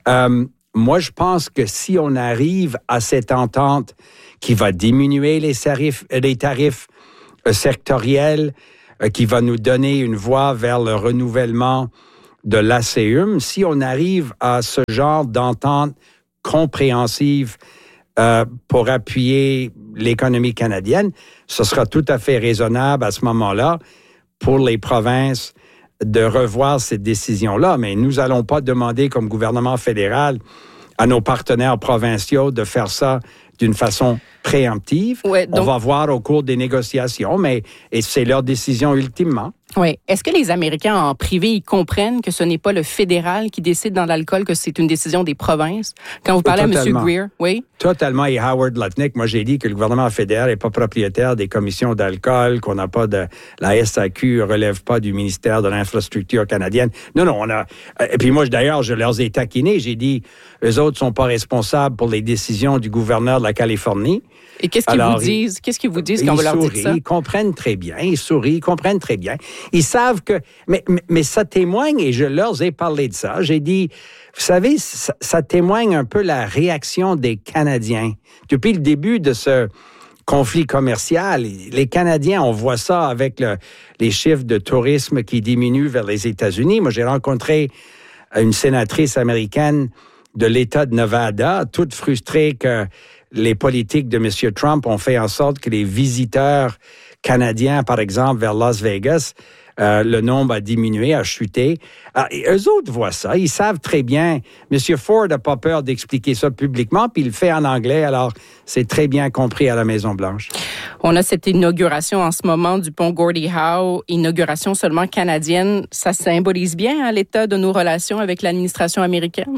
Moi, je pense que si on arrive à cette entente qui va diminuer les tarifs sectoriels, qui va nous donner une voie vers le renouvellement de l'ACUM, si on arrive à ce genre d'entente compréhensive pour appuyer l'économie canadienne, ce sera tout à fait raisonnable à ce moment-là pour les provinces de revoir cette décision-là. Mais nous n'allons pas demander comme gouvernement fédéral à nos partenaires provinciaux de faire ça d'une façon préemptive. Ouais, donc, on va voir au cours des négociations, mais c'est leur décision ultimement. Oui. Est-ce que les Américains en privé, ils comprennent que ce n'est pas le fédéral qui décide dans l'alcool, que c'est une décision des provinces? Quand vous parlez à M. Greer, oui? Totalement. Et Howard Lutnick, moi, j'ai dit que le gouvernement fédéral n'est pas propriétaire des commissions d'alcool, qu'on n'a pas de... La SAQ ne relève pas du ministère de l'Infrastructure canadienne. Non, on a... Et puis moi, d'ailleurs, je leur ai taquinés. J'ai dit, eux autres ne sont pas responsables pour les décisions du gouverneur de la Californie. Et qu'est-ce qu'ils vous disent? Qu'est-ce qu'ils vous disent quand vous leur dites ça? Ils comprennent très bien. Ils sourient, ils comprennent très bien. Ils savent que... Mais ça témoigne, et je leur ai parlé de ça. J'ai dit, vous savez, ça témoigne un peu la réaction des Canadiens. Depuis le début de ce conflit commercial, les Canadiens, on voit ça avec les chiffres de tourisme qui diminuent vers les États-Unis. Moi, j'ai rencontré une sénatrice américaine de l'État de Nevada, toute frustrée que les politiques de M. Trump ont fait en sorte que les visiteurs canadiens, par exemple, vers Las Vegas, le nombre a diminué, a chuté. Et eux autres voient ça. Ils savent très bien. M. Ford n'a pas peur d'expliquer ça publiquement, puis il le fait en anglais, alors c'est très bien compris à la Maison-Blanche. On a cette inauguration en ce moment du pont Gordie Howe, inauguration seulement canadienne. Ça symbolise bien l'état de nos relations avec l'administration américaine?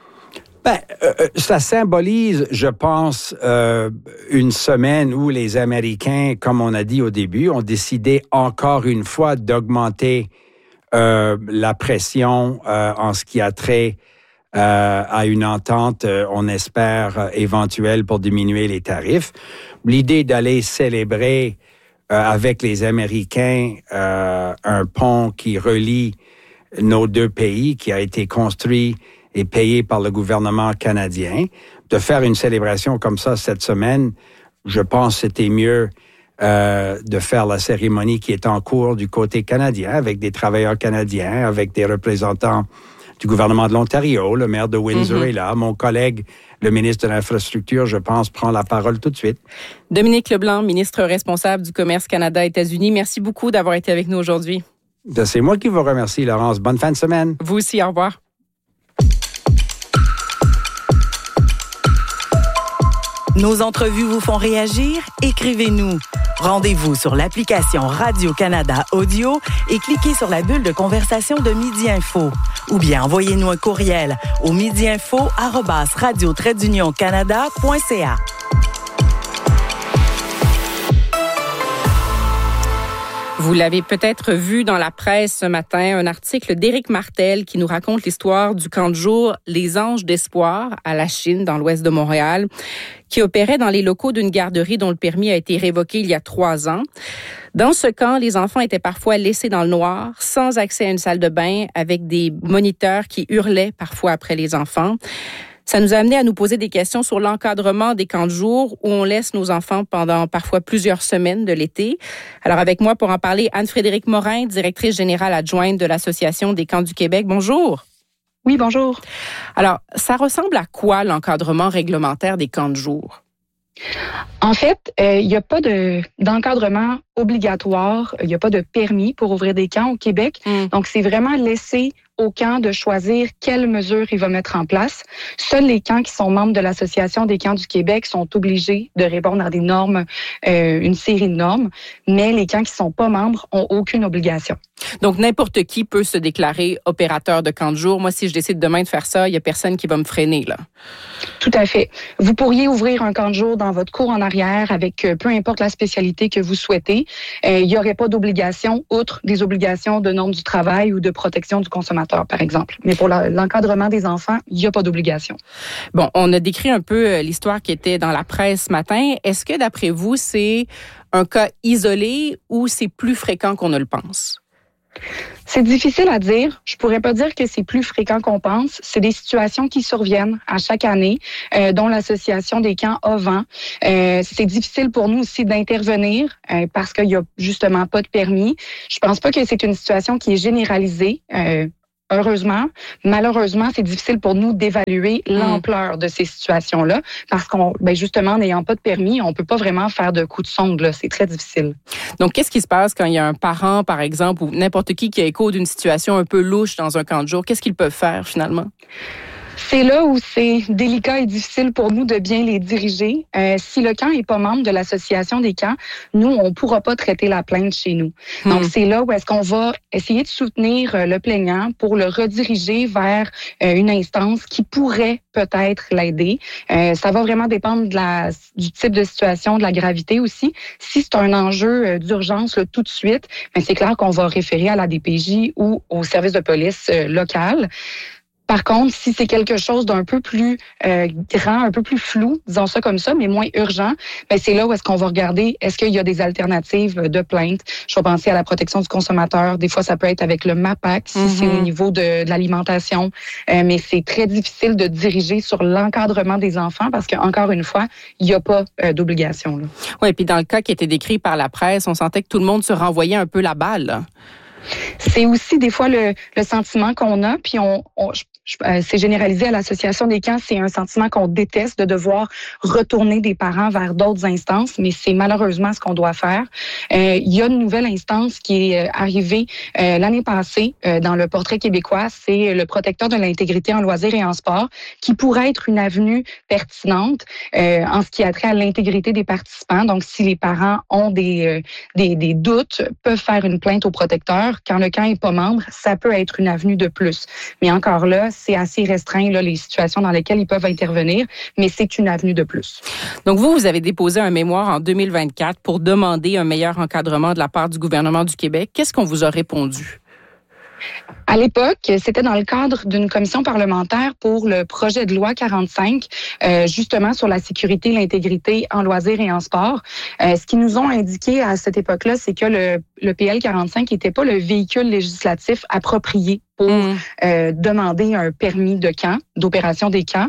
Ça symbolise, je pense, une semaine où les Américains, comme on a dit au début, ont décidé encore une fois d'augmenter la pression en ce qui a trait à une entente, on espère, éventuelle pour diminuer les tarifs. L'idée d'aller célébrer avec les Américains un pont qui relie nos 2 pays, qui a été construit et payé par le gouvernement canadien. De faire une célébration comme ça cette semaine, je pense que c'était mieux de faire la cérémonie qui est en cours du côté canadien, avec des travailleurs canadiens, avec des représentants du gouvernement de l'Ontario. Le maire de Windsor est là. Mon collègue, le ministre de l'Infrastructure, je pense, prend la parole tout de suite. Dominique Leblanc, ministre responsable du commerce Canada-États-Unis, merci beaucoup d'avoir été avec nous aujourd'hui. C'est moi qui vous remercie, Laurence. Bonne fin de semaine. Vous aussi, au revoir. Nos entrevues vous font réagir? Écrivez-nous. Rendez-vous sur l'application Radio-Canada Audio et cliquez sur la bulle de conversation de Midi Info. Ou bien envoyez-nous un courriel au midiinfo@radio-canada.ca. Vous l'avez peut-être vu dans la presse ce matin, un article d'Éric Martel qui nous raconte l'histoire du camp de jour Les Anges d'Espoir à la Chine, dans l'ouest de Montréal, qui opérait dans les locaux d'une garderie dont le permis a été révoqué il y a 3 ans. Dans ce camp, les enfants étaient parfois laissés dans le noir, sans accès à une salle de bain, avec des moniteurs qui hurlaient parfois après les enfants. Ça nous a amené à nous poser des questions sur l'encadrement des camps de jour où on laisse nos enfants pendant parfois plusieurs semaines de l'été. Alors avec moi pour en parler, Anne-Frédérique Morin, directrice générale adjointe de l'Association des camps du Québec. Bonjour. Oui, bonjour. Alors, ça ressemble à quoi l'encadrement réglementaire des camps de jour? En fait, il n'y a pas d'encadrement obligatoire, il n'y a pas de permis pour ouvrir des camps au Québec. Donc, c'est vraiment laissé au camp de choisir quelles mesures il va mettre en place. Seuls les camps qui sont membres de l'Association des camps du Québec sont obligés de répondre à des normes, une série de normes, mais les camps qui ne sont pas membres ont aucune obligation. Donc, n'importe qui peut se déclarer opérateur de camp de jour. Moi, si je décide demain de faire ça, il n'y a personne qui va me freiner, là. Tout à fait. Vous pourriez ouvrir un camp de jour dans votre cour en arrière avec peu importe la spécialité que vous souhaitez. Il n'y aurait pas d'obligation, outre des obligations de normes du travail ou de protection du consommateur, par exemple. Mais pour l'encadrement des enfants, il n'y a pas d'obligation. Bon, on a décrit un peu l'histoire qui était dans la presse ce matin. Est-ce que, d'après vous, c'est un cas isolé ou c'est plus fréquent qu'on ne le pense? C'est difficile à dire. Je pourrais pas dire que c'est plus fréquent qu'on pense. C'est des situations qui surviennent à chaque année, dont l'Association des camps a vent. C'est difficile pour nous aussi d'intervenir parce qu'il y a justement pas de permis. Je pense pas que c'est une situation qui est généralisée. Heureusement, malheureusement, c'est difficile pour nous d'évaluer l'ampleur de ces situations-là parce justement, n'ayant pas de permis, on peut pas vraiment faire de coups de sonde, là. C'est très difficile. Donc, qu'est-ce qui se passe quand il y a un parent, par exemple, ou n'importe qui a écho d'une situation un peu louche dans un camp de jour? Qu'est-ce qu'ils peuvent faire, finalement? C'est là où c'est délicat et difficile pour nous de bien les diriger. Si le camp n'est pas membre de l'Association des camps, nous, on ne pourra pas traiter la plainte chez nous. Donc, c'est là où est-ce qu'on va essayer de soutenir le plaignant pour le rediriger vers une instance qui pourrait peut-être l'aider. Ça va vraiment dépendre du type de situation, de la gravité aussi. Si c'est un enjeu d'urgence tout de suite, c'est clair qu'on va référer à la DPJ ou au service de police local. Par contre, si c'est quelque chose d'un peu plus grand, un peu plus flou, disons ça comme ça, mais moins urgent, c'est là où est-ce qu'on va regarder, est-ce qu'il y a des alternatives de plainte? Je vais penser à la protection du consommateur. Des fois, ça peut être avec le MAPAC, si c'est au niveau de l'alimentation. Mais c'est très difficile de diriger sur l'encadrement des enfants parce qu'encore une fois, il n'y a pas d'obligation. Oui, puis dans le cas qui était décrit par la presse, on sentait que tout le monde se renvoyait un peu la balle, là. C'est aussi des fois le sentiment qu'on a, puis c'est généralisé à l'Association des camps, c'est un sentiment qu'on déteste de devoir retourner des parents vers d'autres instances, mais c'est malheureusement ce qu'on doit faire. Il y a une nouvelle instance qui est arrivée l'année passée dans le portrait québécois, c'est le protecteur de l'intégrité en loisirs et en sport, qui pourrait être une avenue pertinente en ce qui a trait à l'intégrité des participants. Donc, si les parents ont des doutes, peuvent faire une plainte au protecteur. Quand le camp n'est pas membre, ça peut être une avenue de plus. Mais encore là, c'est assez restreint, là, les situations dans lesquelles ils peuvent intervenir, mais c'est une avenue de plus. Donc, vous avez déposé un mémoire en 2024 pour demander un meilleur encadrement de la part du gouvernement du Québec. Qu'est-ce qu'on vous a répondu? À l'époque, c'était dans le cadre d'une commission parlementaire pour le projet de loi 45, justement sur la sécurité et l'intégrité en loisirs et en sport. Ce qu'ils nous ont indiqué à cette époque-là, c'est que le PL 45 n'était pas le véhicule législatif approprié pour demander un permis de camp, d'opération des camps.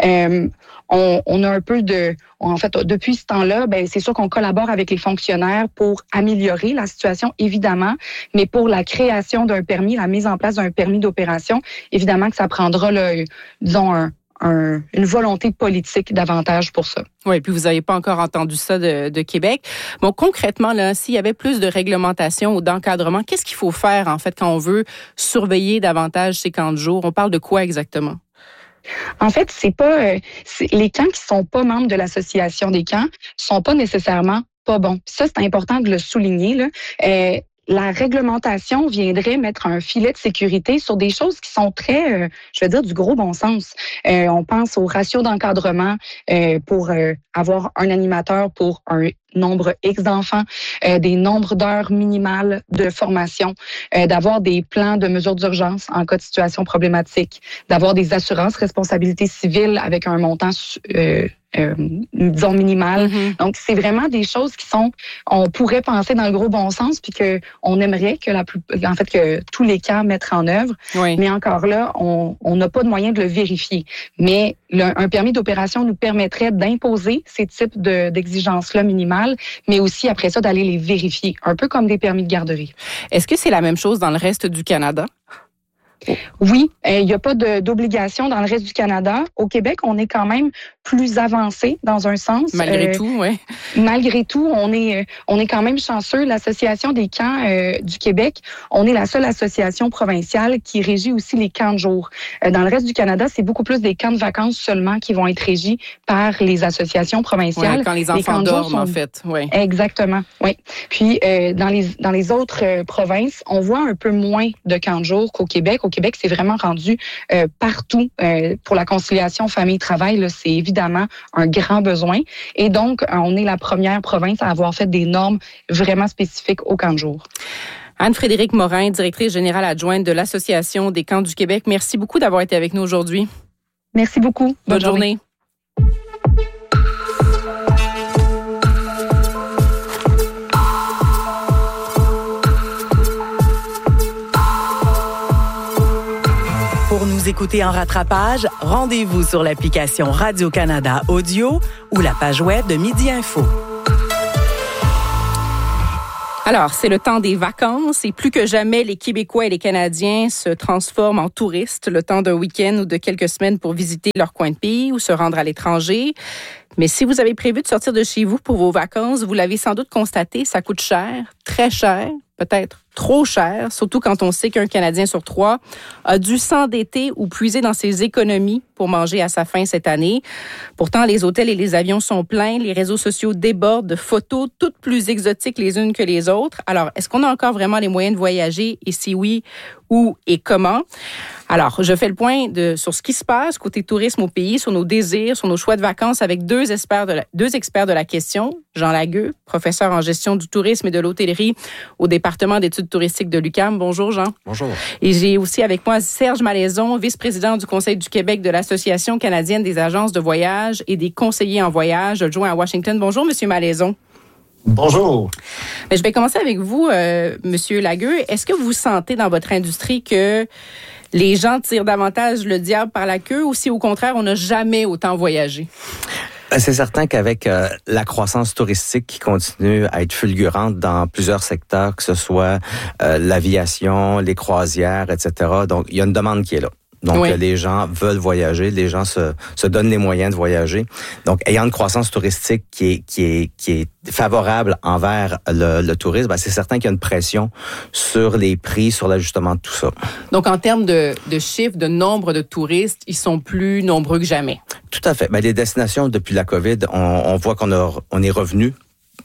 On a un peu en fait, depuis ce temps-là, c'est sûr qu'on collabore avec les fonctionnaires pour améliorer la situation, évidemment, mais pour la création d'un permis, la mise en place d'un permis d'opération, évidemment que ça prendra, disons, une volonté politique davantage pour ça. Oui, puis vous n'avez pas encore entendu ça de Québec. Bon, concrètement, là, s'il y avait plus de réglementation ou d'encadrement, qu'est-ce qu'il faut faire, en fait, quand on veut surveiller davantage ces camps de jour? On parle de quoi exactement? En fait, les camps qui sont pas membres de l'Association des camps sont pas nécessairement pas bons. Ça, c'est important de le souligner, là. La réglementation viendrait mettre un filet de sécurité sur des choses qui sont très, je veux dire, du gros bon sens. On pense au ratio d'encadrement pour avoir un animateur pour un nombre X d'enfants, des nombres d'heures minimales de formation, d'avoir des plans de mesures d'urgence en cas de situation problématique, d'avoir des assurances responsabilité civile avec un montant disons minimal. Donc, c'est vraiment des choses qui on pourrait penser dans le gros bon sens, puis qu'on aimerait que tous les camps mettent en œuvre. Oui. Mais encore là, on n'a pas de moyen de le vérifier. Mais un permis d'opération nous permettrait d'imposer ces types d'exigences-là minimales, mais aussi après ça, d'aller les vérifier, un peu comme des permis de garderie. Est-ce que c'est la même chose dans le reste du Canada? Oui, il n'y a pas d'obligation dans le reste du Canada. Au Québec, on est quand même plus avancé dans un sens. Malgré tout, oui. Malgré tout, on est quand même chanceux. L'Association des camps du Québec, on est la seule association provinciale qui régit aussi les camps de jour. Dans le reste du Canada, c'est beaucoup plus des camps de vacances seulement qui vont être régis par les associations provinciales. Ouais, quand les enfants dorment, en fait. Ouais. Exactement, oui. Puis, dans les autres provinces, on voit un peu moins de camps de jour qu'au Québec. Au Québec, c'est vraiment rendu partout pour la conciliation famille-travail. Là, c'est évidemment un grand besoin. Et donc, on est la première province à avoir fait des normes vraiment spécifiques aux camps de jour. Anne-Frédérique Morin, directrice générale adjointe de l'Association des camps du Québec. Merci beaucoup d'avoir été avec nous aujourd'hui. Merci beaucoup. Bonne journée. Pour nous écouter en rattrapage, rendez-vous sur l'application Radio-Canada Audio ou la page web de Midi Info. Alors, c'est le temps des vacances et plus que jamais, les Québécois et les Canadiens se transforment en touristes le temps d'un week-end ou de quelques semaines pour visiter leur coin de pays ou se rendre à l'étranger. Mais si vous avez prévu de sortir de chez vous pour vos vacances, vous l'avez sans doute constaté, ça coûte cher, très cher, peut-être trop cher, surtout quand on sait qu'un Canadien sur 3 a dû s'endetter ou puiser dans ses économies pour manger à sa faim cette année. Pourtant, les hôtels et les avions sont pleins, les réseaux sociaux débordent de photos toutes plus exotiques les unes que les autres. Alors, est-ce qu'on a encore vraiment les moyens de voyager? Et si oui, où et comment? Alors, je fais le point sur ce qui se passe côté tourisme au pays, sur nos désirs, sur nos choix de vacances avec deux experts de la question. Jean Lagueux, professeur en gestion du tourisme et de l'hôtellerie au département d'études touristiques de l'UQAM. Bonjour, Jean. Bonjour. Et j'ai aussi avec moi Serge Malaison, vice-président du Conseil du Québec de l'Association canadienne des agences de voyage et des conseillers en voyage, adjoint à Washington. Bonjour, Monsieur Malaison. Bonjour. Mais je vais commencer avec vous, Monsieur Lagueux. Est-ce que vous sentez dans votre industrie que les gens tirent davantage le diable par la queue ou si au contraire, on n'a jamais autant voyagé? C'est certain qu'avec la croissance touristique qui continue à être fulgurante dans plusieurs secteurs, que ce soit l'aviation, les croisières, etc., donc il y a une demande qui est là. Donc, oui. Les gens veulent voyager, les gens se donnent les moyens de voyager. Donc, ayant une croissance touristique qui est favorable envers le tourisme, c'est certain qu'il y a une pression sur les prix, sur l'ajustement de tout ça. Donc, en termes de chiffres, de nombre de touristes, ils sont plus nombreux que jamais. Tout à fait. Les destinations, depuis la COVID, on voit on est revenu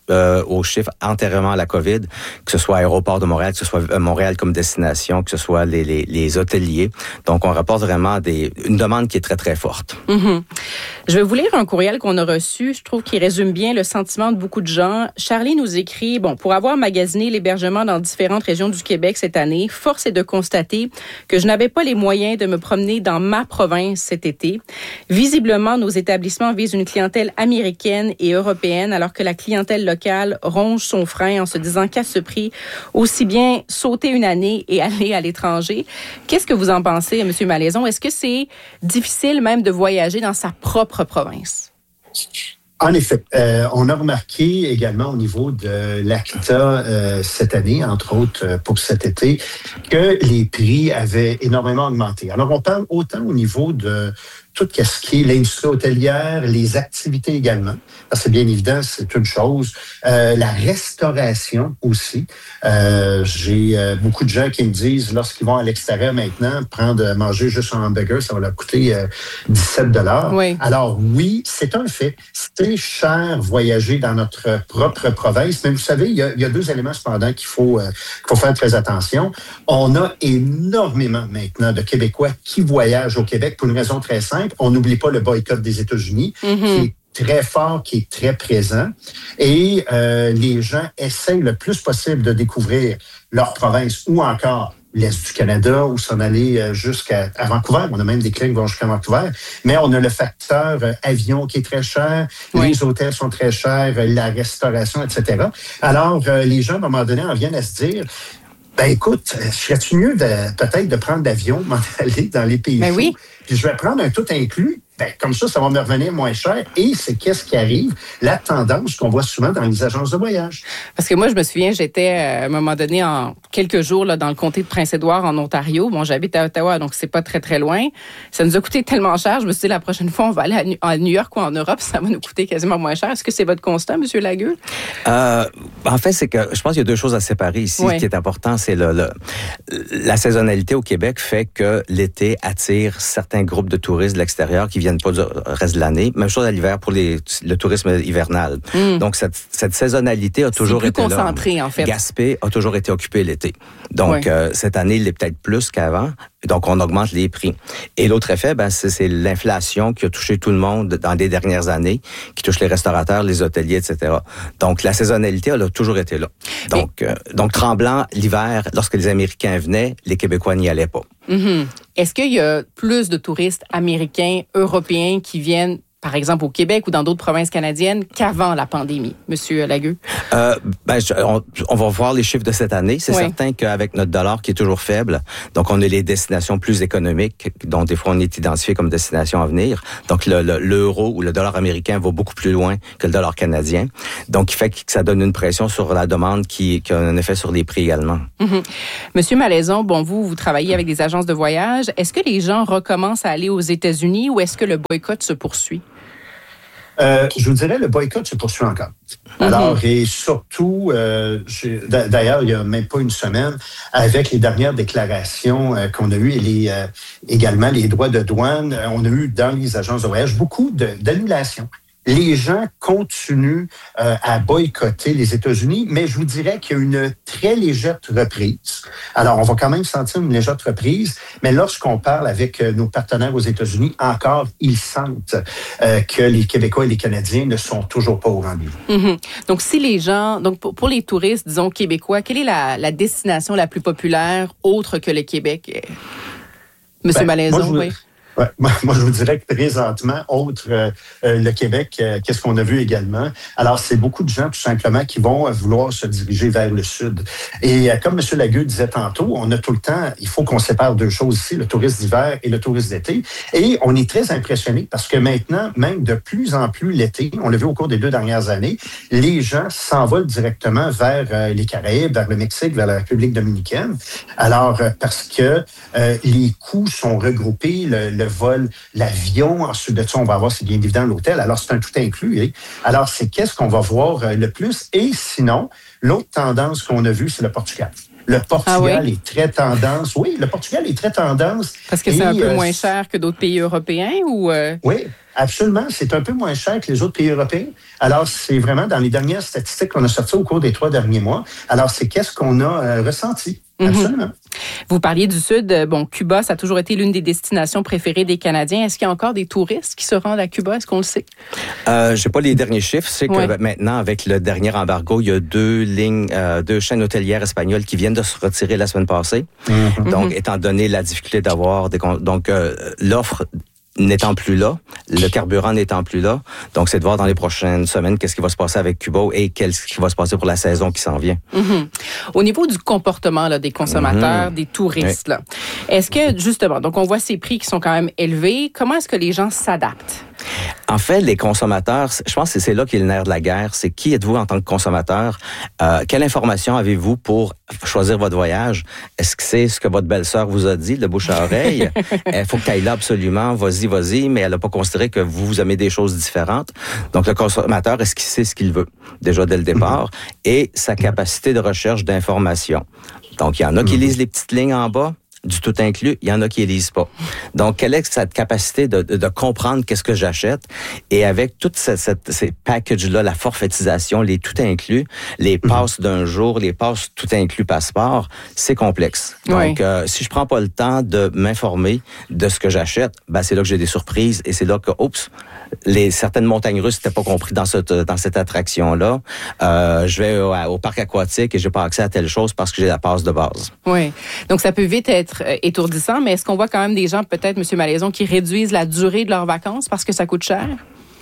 aux chiffres antérieurement à la COVID, que ce soit Aéroport de Montréal, que ce soit Montréal comme destination, que ce soit les hôteliers. Donc, on rapporte vraiment une demande qui est très, très forte. Mm-hmm. Je vais vous lire un courriel qu'on a reçu. Je trouve qu'il résume bien le sentiment de beaucoup de gens. Charlie nous écrit, pour avoir magasiné l'hébergement dans différentes régions du Québec cette année, force est de constater que je n'avais pas les moyens de me promener dans ma province cet été. Visiblement, nos établissements visent une clientèle américaine et européenne, alors que la clientèle locale ronge son frein en se disant qu'à ce prix, aussi bien sauter une année et aller à l'étranger. Qu'est-ce que vous en pensez, M. Malaison? Est-ce que c'est difficile même de voyager dans sa propre province? En effet, on a remarqué également au niveau de l'ACTA cette année, entre autres pour cet été, que les prix avaient énormément augmenté. Alors, on parle autant au niveau de tout ce qui est l'industrie hôtelière, les activités également. Parce que bien évident, c'est une chose. La restauration aussi. J'ai beaucoup de gens qui me disent, lorsqu'ils vont à l'extérieur maintenant, manger juste un hamburger, ça va leur coûter 17 $. Oui. Alors oui, c'est un fait. C'est cher voyager dans notre propre province. Mais vous savez, il y a deux éléments cependant qu'il faut faire très attention. On a énormément maintenant de Québécois qui voyagent au Québec pour une raison très simple. On n'oublie pas le boycott des États-Unis, qui est très fort, qui est très présent. Et les gens essayent le plus possible de découvrir leur province ou encore l'Est du Canada ou s'en aller jusqu'à Vancouver. On a même des clients qui vont jusqu'à Vancouver. Mais on a le facteur avion qui est très cher, les hôtels sont très chers, la restauration, etc. Alors, les gens, à un moment donné, en viennent à se dire... écoute, serais-tu mieux peut-être de prendre l'avion, m'en aller dans les pays chauds, puis je vais prendre un tout inclus, ben, comme ça va me revenir moins cher. Et c'est qu'est-ce qui arrive? La tendance qu'on voit souvent dans les agences de voyage. Parce que moi, je me souviens, j'étais à un moment donné en quelques jours là, dans le comté de Prince-Édouard, en Ontario. Bon, j'habite à Ottawa, donc c'est pas très, très loin. Ça nous a coûté tellement cher. Je me suis dit, la prochaine fois, on va aller à New York ou en Europe, ça va nous coûter quasiment moins cher. Est-ce que c'est votre constat, M. Lagueux? En fait, c'est que je pense qu'il y a deux choses à séparer ici. Oui. Ce qui est important, c'est la saisonnalité au Québec fait que l'été attire certains groupes de touristes de l'extérieur qui viennent pas du reste de l'année. Même chose à l'hiver pour le tourisme hivernal. Donc, cette saisonnalité a toujours été là. C'est plus concentré, en fait. Gaspé a toujours été occupé l'été. Donc, cette année, il est peut-être plus qu'avant. Donc, on augmente les prix. Et l'autre effet, c'est l'inflation qui a touché tout le monde dans les dernières années, qui touche les restaurateurs, les hôteliers, etc. Donc, la saisonnalité, elle a toujours été là. Donc Tremblant, l'hiver, lorsque les Américains venaient, les Québécois n'y allaient pas. Mm-hmm. Est-ce qu'il y a plus de touristes américains, européens qui viennent, par exemple, au Québec ou dans d'autres provinces canadiennes qu'avant la pandémie, Monsieur Lagueux? On va voir les chiffres de cette année. C'est certain qu'avec notre dollar qui est toujours faible, donc on a les destinations plus économiques, dont des fois on est identifié comme destination à venir. Donc l'euro ou le dollar américain va beaucoup plus loin que le dollar canadien. Donc il fait que ça donne une pression sur la demande qui a un effet sur les prix également. Mm-hmm. Monsieur Malaison, vous travaillez avec des agences de voyage. Est-ce que les gens recommencent à aller aux États-Unis ou est-ce que le boycott se poursuit? Je vous dirais, le boycott se poursuit encore. Alors, et surtout, d'ailleurs, il n'y a même pas une semaine, avec les dernières déclarations qu'on a eues et également les droits de douane, on a eu dans les agences de voyage beaucoup d'annulations. Les gens continuent à boycotter les États-Unis, mais je vous dirais qu'il y a une très légère reprise. Alors, on va quand même sentir une légère reprise, mais lorsqu'on parle avec nos partenaires aux États-Unis, encore, ils sentent que les Québécois et les Canadiens ne sont toujours pas au rendez-vous. Mm-hmm. Donc, si les gens, pour les touristes, disons, québécois, quelle est la destination la plus populaire autre que le Québec? Monsieur Malaison, oui. Ouais, moi, je vous dirais que présentement, le Québec, qu'est-ce qu'on a vu également? Alors, c'est beaucoup de gens, tout simplement, qui vont vouloir se diriger vers le sud. Et comme M. Lagueux disait tantôt, on a tout le temps, il faut qu'on sépare deux choses ici, le tourisme d'hiver et le tourisme d'été. Et on est très impressionnés parce que maintenant, même de plus en plus l'été, on l'a vu au cours des 2 dernières années, les gens s'envolent directement vers les Caraïbes, vers le Mexique, vers la République dominicaine. Alors, parce que les coûts sont regroupés, le vol, l'avion, ensuite de ça, on va avoir, c'est bien évident, l'hôtel. Alors, c'est un tout inclus. Hein? Alors, c'est qu'est-ce qu'on va voir le plus? Et sinon, l'autre tendance qu'on a vue, c'est le Portugal. Le Portugal est très tendance. Oui, le Portugal est très tendance. Parce que c'est un peu moins cher que d'autres pays européens ou... Oui, absolument. C'est un peu moins cher que les autres pays européens. Alors, c'est vraiment dans les dernières statistiques qu'on a sorties au cours des 3 derniers mois. Alors, c'est qu'est-ce qu'on a ressenti. Absolument. Vous parliez du Sud. Cuba, ça a toujours été l'une des destinations préférées des Canadiens. Est-ce qu'il y a encore des touristes qui se rendent à Cuba? Est-ce qu'on le sait? Je sais pas les derniers chiffres. C'est que maintenant, avec le dernier embargo, il y a 2 chaînes hôtelières espagnoles qui viennent de se retirer la semaine passée. Donc, étant donné la difficulté d'avoir l'offre n'étant plus là, le carburant n'étant plus là. Donc, c'est de voir dans les prochaines semaines qu'est-ce qui va se passer avec Cuba et qu'est-ce qui va se passer pour la saison qui s'en vient. Au niveau du comportement des consommateurs, des touristes, est-ce que, justement, donc on voit ces prix qui sont quand même élevés, comment est-ce que les gens s'adaptent? En fait, les consommateurs, je pense que c'est là qu'est le nerf de la guerre. C'est qui êtes-vous en tant que consommateur? Quelle information avez-vous pour choisir votre voyage? Est-ce que c'est ce que votre belle-sœur vous a dit, de bouche à oreille? Il faut qu'elle aille là absolument, vas-y, mais elle n'a pas considéré que vous aimez des choses différentes. Donc, le consommateur, est-ce qu'il sait ce qu'il veut, déjà dès le départ? Et sa capacité de recherche d'information. Donc, il y en a qui lisent les petites lignes en bas, du tout inclus, il y en a qui ne lisent pas. Donc, quelle est cette capacité de comprendre qu'est-ce que j'achète? Et avec toutes ces packages-là, la forfaitisation, les tout inclus, les passes d'un jour, les passes tout inclus passeport, c'est complexe. Donc, si je prends pas le temps de m'informer de ce que j'achète, c'est là que j'ai des surprises et c'est là que, certaines montagnes russes n'étaient pas compris dans cette attraction-là. Je vais au parc aquatique et j'ai pas accès à telle chose parce que j'ai la passe de base. Oui. Donc, ça peut vite être étourdissant, mais est-ce qu'on voit quand même des gens, peut-être, M. Malaison, qui réduisent la durée de leurs vacances parce que ça coûte cher?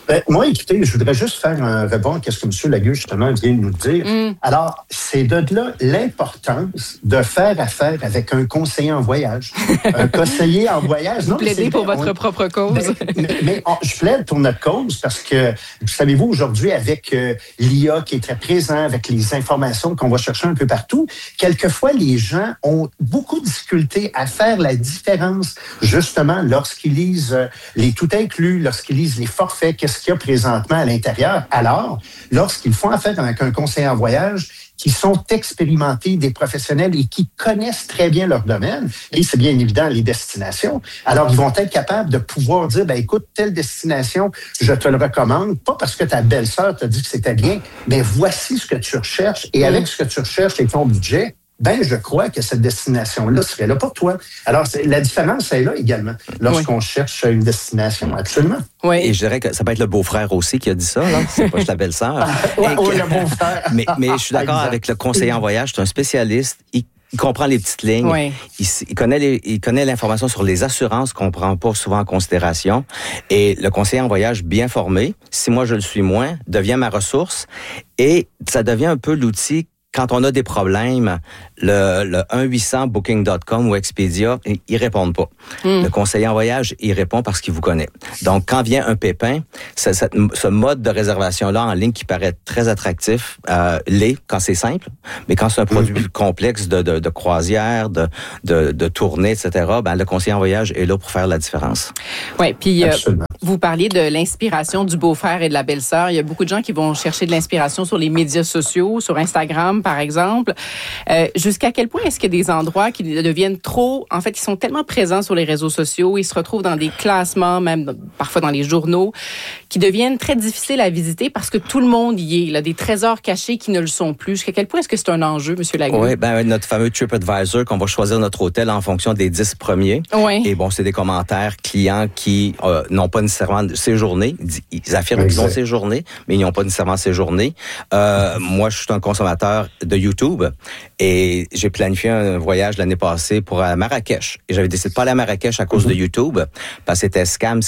Moi, écoutez, je voudrais juste faire un rebond à ce que M. Lagueux, justement, vient de nous dire. Alors, c'est de là l'importance de faire affaire avec un conseiller en voyage. Un conseiller en voyage. Vous plaidez pour votre propre cause. Mais je plaide pour notre cause parce que, savez-vous, aujourd'hui, avec l'IA qui est très présent, avec les informations qu'on va chercher un peu partout, quelquefois, les gens ont beaucoup de difficultés à faire la différence, justement, lorsqu'ils lisent les tout inclus, lorsqu'ils lisent les forfaits, qu'est-ce qu'il y a présentement à l'intérieur. Alors, lorsqu'ils font affaire avec un conseiller en voyage qui sont expérimentés, des professionnels et qui connaissent très bien leur domaine, et c'est bien évident les destinations, alors ils vont être capables de pouvoir dire, écoute, telle destination, je te le recommande, pas parce que ta belle-sœur t'a dit que c'était bien, mais voici ce que tu recherches, et avec ce que tu recherches et ton budget, je crois que cette destination-là serait là pour toi. Alors, la différence est là également, lorsqu'on cherche une destination, absolument. Oui. Et je dirais que ça peut être le beau-frère aussi qui a dit ça, là. C'est pas juste la belle-sœur. Le beau-frère. Mais je suis d'accord avec le conseiller en voyage, c'est un spécialiste. Il comprend les petites lignes. Oui. Il connaît l'information sur les assurances qu'on prend pas souvent en considération. Et le conseiller en voyage bien formé, si moi je le suis moins, devient ma ressource. Et ça devient un peu l'outil quand on a des problèmes, le 1-800-booking.com ou Expedia, ils répondent pas. Le conseiller en voyage, il répond parce qu'il vous connaît. Donc, quand vient un pépin, ce mode de réservation-là en ligne qui paraît très attractif, l'est quand c'est simple, mais quand c'est un produit plus complexe de croisière, de tournée, etc., le conseiller en voyage est là pour faire la différence. Oui, puis vous parliez de l'inspiration du beau-frère et de la belle-sœur. Il y a beaucoup de gens qui vont chercher de l'inspiration sur les médias sociaux, sur Instagram, par exemple. Jusqu'à quel point est-ce qu'il y a des endroits qui deviennent trop... En fait, ils sont tellement présents sur les réseaux sociaux, ils se retrouvent dans des classements, même parfois dans les journaux, qui deviennent très difficiles à visiter parce que tout le monde y est. Il y a des trésors cachés qui ne le sont plus. Jusqu'à quel point est-ce que c'est un enjeu, M. Lagueux? Oui, notre fameux TripAdvisor, qu'on va choisir notre hôtel en fonction des 10 premiers. Oui. Et c'est des commentaires clients qui n'ont pas nécessairement séjourné. Ils affirment qu'ils ont séjourné, mais ils n'ont pas nécessairement séjourné. Moi, je suis un consommateur de YouTube et j'ai planifié un voyage l'année passée pour Marrakech. Et j'avais décidé de pas aller à Marrakech à cause de YouTube parce que c'était scam,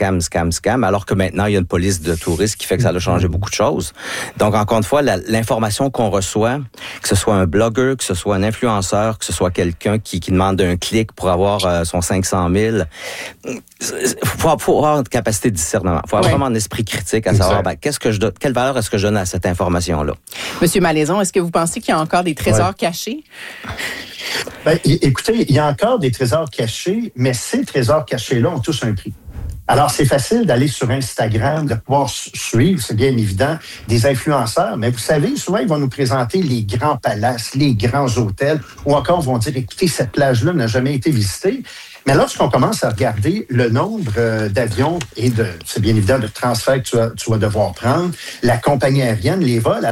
alors que maintenant, il y a une police de touristes qui fait que ça a changé beaucoup de choses. Donc, encore une fois, l'information qu'on reçoit, que ce soit un blogueur, que ce soit un influenceur, que ce soit quelqu'un qui demande un clic pour avoir son 500 000, faut avoir une capacité de discernement. Il faut avoir vraiment un esprit critique à savoir quelle valeur est-ce que je donne à cette information-là. Monsieur Malaison, est-ce que vous pensez qu'il y a encore des trésors cachés? Écoutez, il y a encore des trésors cachés, mais ces trésors cachés-là ont tous un prix. Alors, c'est facile d'aller sur Instagram, de pouvoir suivre, c'est bien évident, des influenceurs, mais vous savez, souvent, ils vont nous présenter les grands palaces, les grands hôtels, ou encore vont dire, écoutez, cette plage-là n'a jamais été visitée. Mais lorsqu'on commence à regarder le nombre d'avions et c'est bien évident, de transferts que tu vas devoir prendre, la compagnie aérienne, les vols...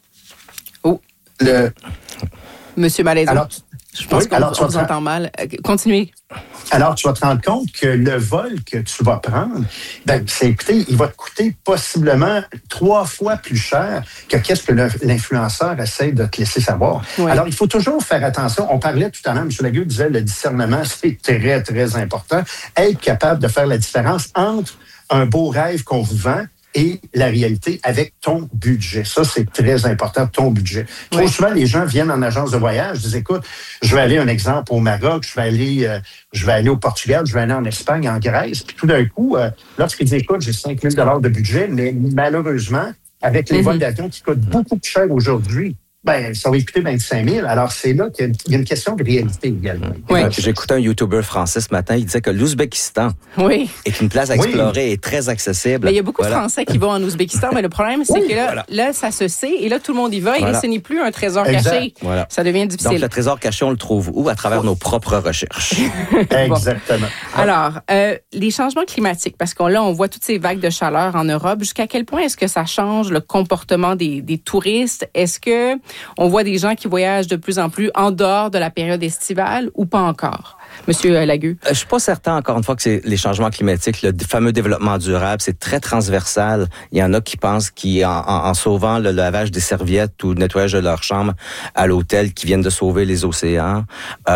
Monsieur Malaison, je pense qu'on vous entend mal. Continuez. Alors, tu vas te rendre compte que le vol que tu vas prendre, il va te coûter possiblement 3 fois plus cher que qu'est-ce que l'influenceur essaie de te laisser savoir. Oui. Alors, il faut toujours faire attention. On parlait tout à l'heure, M. Lagueux disait le discernement, c'est très, très important. Être capable de faire la différence entre un beau rêve qu'on vous vend et la réalité avec ton budget. Ça, c'est très important, ton budget. Trop souvent, les gens viennent en agence de voyage, disent, écoute, je vais aller, un exemple, au Maroc, je vais aller au Portugal, je vais aller en Espagne, en Grèce. Puis tout d'un coup, lorsqu'ils disent, écoute, j'ai 5 000 de budget, mais malheureusement, avec les vols d'avion qui coûtent beaucoup plus cher aujourd'hui, ça va coûter 25 000. Alors, c'est là qu'il y a une question de réalité également. Oui. J'ai écouté un YouTuber français ce matin, il disait que l'Ouzbékistan est une place à explorer et très accessible. Il y a beaucoup de Français qui vont en Ouzbékistan, mais le problème, c'est que là, ça se sait, et là, tout le monde y va, et là, ce n'est plus un trésor caché. Voilà. Ça devient difficile. Donc, le trésor caché, on le trouve où? À travers nos propres recherches. Exactement. Alors, les changements climatiques, parce qu'on on voit toutes ces vagues de chaleur en Europe, jusqu'à quel point est-ce que ça change le comportement des touristes? Est-ce que On voit des gens qui voyagent de plus en plus en dehors de la période estivale ou pas encore? Monsieur Lagueux? Je suis pas certain, encore une fois, que c'est les changements climatiques, le fameux développement durable, c'est très transversal. Il y en a qui pensent qu'en sauvant le lavage des serviettes ou le nettoyage de leur chambre à l'hôtel, qui viennent de sauver les océans.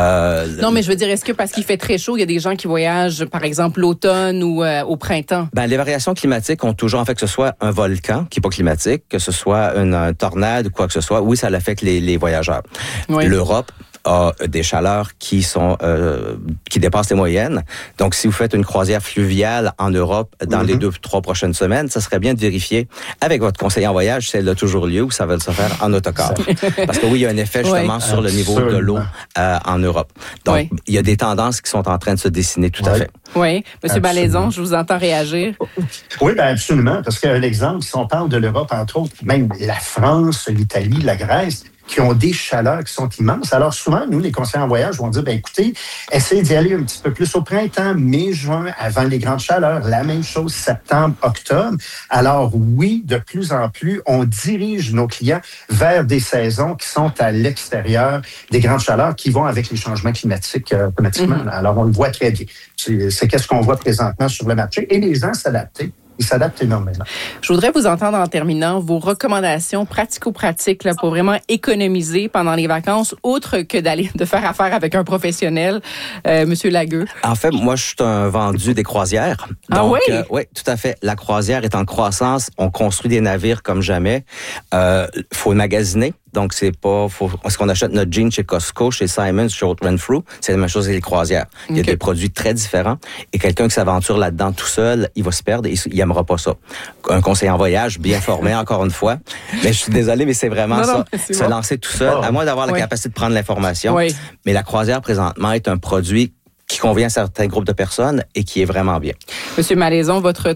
Non, mais je veux dire, est-ce que parce qu'il fait très chaud, il y a des gens qui voyagent, par exemple, l'automne ou au printemps? Les variations climatiques ont toujours, en fait, que ce soit un volcan qui est pas climatique, que ce soit une tornade ou quoi que ce soit, oui, ça l'affecte les voyageurs. Oui. L'Europe a des chaleurs qui dépassent les moyennes. Donc, si vous faites une croisière fluviale en Europe dans les 2-3 prochaines semaines, ça serait bien de vérifier avec votre conseiller en voyage si elle a toujours lieu ou ça va se faire en autocar. Parce que oui, il y a un effet justement sur le niveau de l'eau en Europe. Donc, il y a des tendances qui sont en train de se dessiner tout à fait. Oui. Monsieur Balaison, je vous entends réagir. Oui, absolument. Parce qu'un exemple, si on parle de l'Europe, entre autres, même la France, l'Italie, la Grèce, qui ont des chaleurs qui sont immenses. Alors souvent, nous, les conseillers en voyage, vont dire, écoutez, essayez d'y aller un petit peu plus au printemps, mai, juin, avant les grandes chaleurs. La même chose, septembre, octobre. Alors oui, de plus en plus, on dirige nos clients vers des saisons qui sont à l'extérieur des grandes chaleurs qui vont avec les changements climatiques automatiquement. Alors on le voit très bien. C'est qu'est-ce qu'on voit présentement sur le marché. Et les gens s'adaptent. Ils s'adaptent énormément. Je voudrais vous entendre en terminant vos recommandations pratico-pratiques là, pour vraiment économiser pendant les vacances, autre que de faire affaire avec un professionnel. Monsieur Lagueux. En fait, moi, je suis un vendu des croisières. Donc, oui? Oui, tout à fait. La croisière est en croissance. On construit des navires comme jamais. Faut magasiner. Donc, est-ce qu'on achète notre jean chez Costco, chez Simons, chez Renfrew? C'est la même chose avec les croisières. Il y a des produits très différents. Et quelqu'un qui s'aventure là-dedans tout seul, il va se perdre et il n'aimera pas ça. Un conseiller en voyage, bien formé, encore une fois. Mais je suis désolé, mais c'est vraiment ça. Se lancer tout seul, à moins d'avoir la capacité de prendre l'information. Oui. Mais la croisière, présentement, est un produit qui convient à certains groupes de personnes et qui est vraiment bien. Monsieur Malaison, votre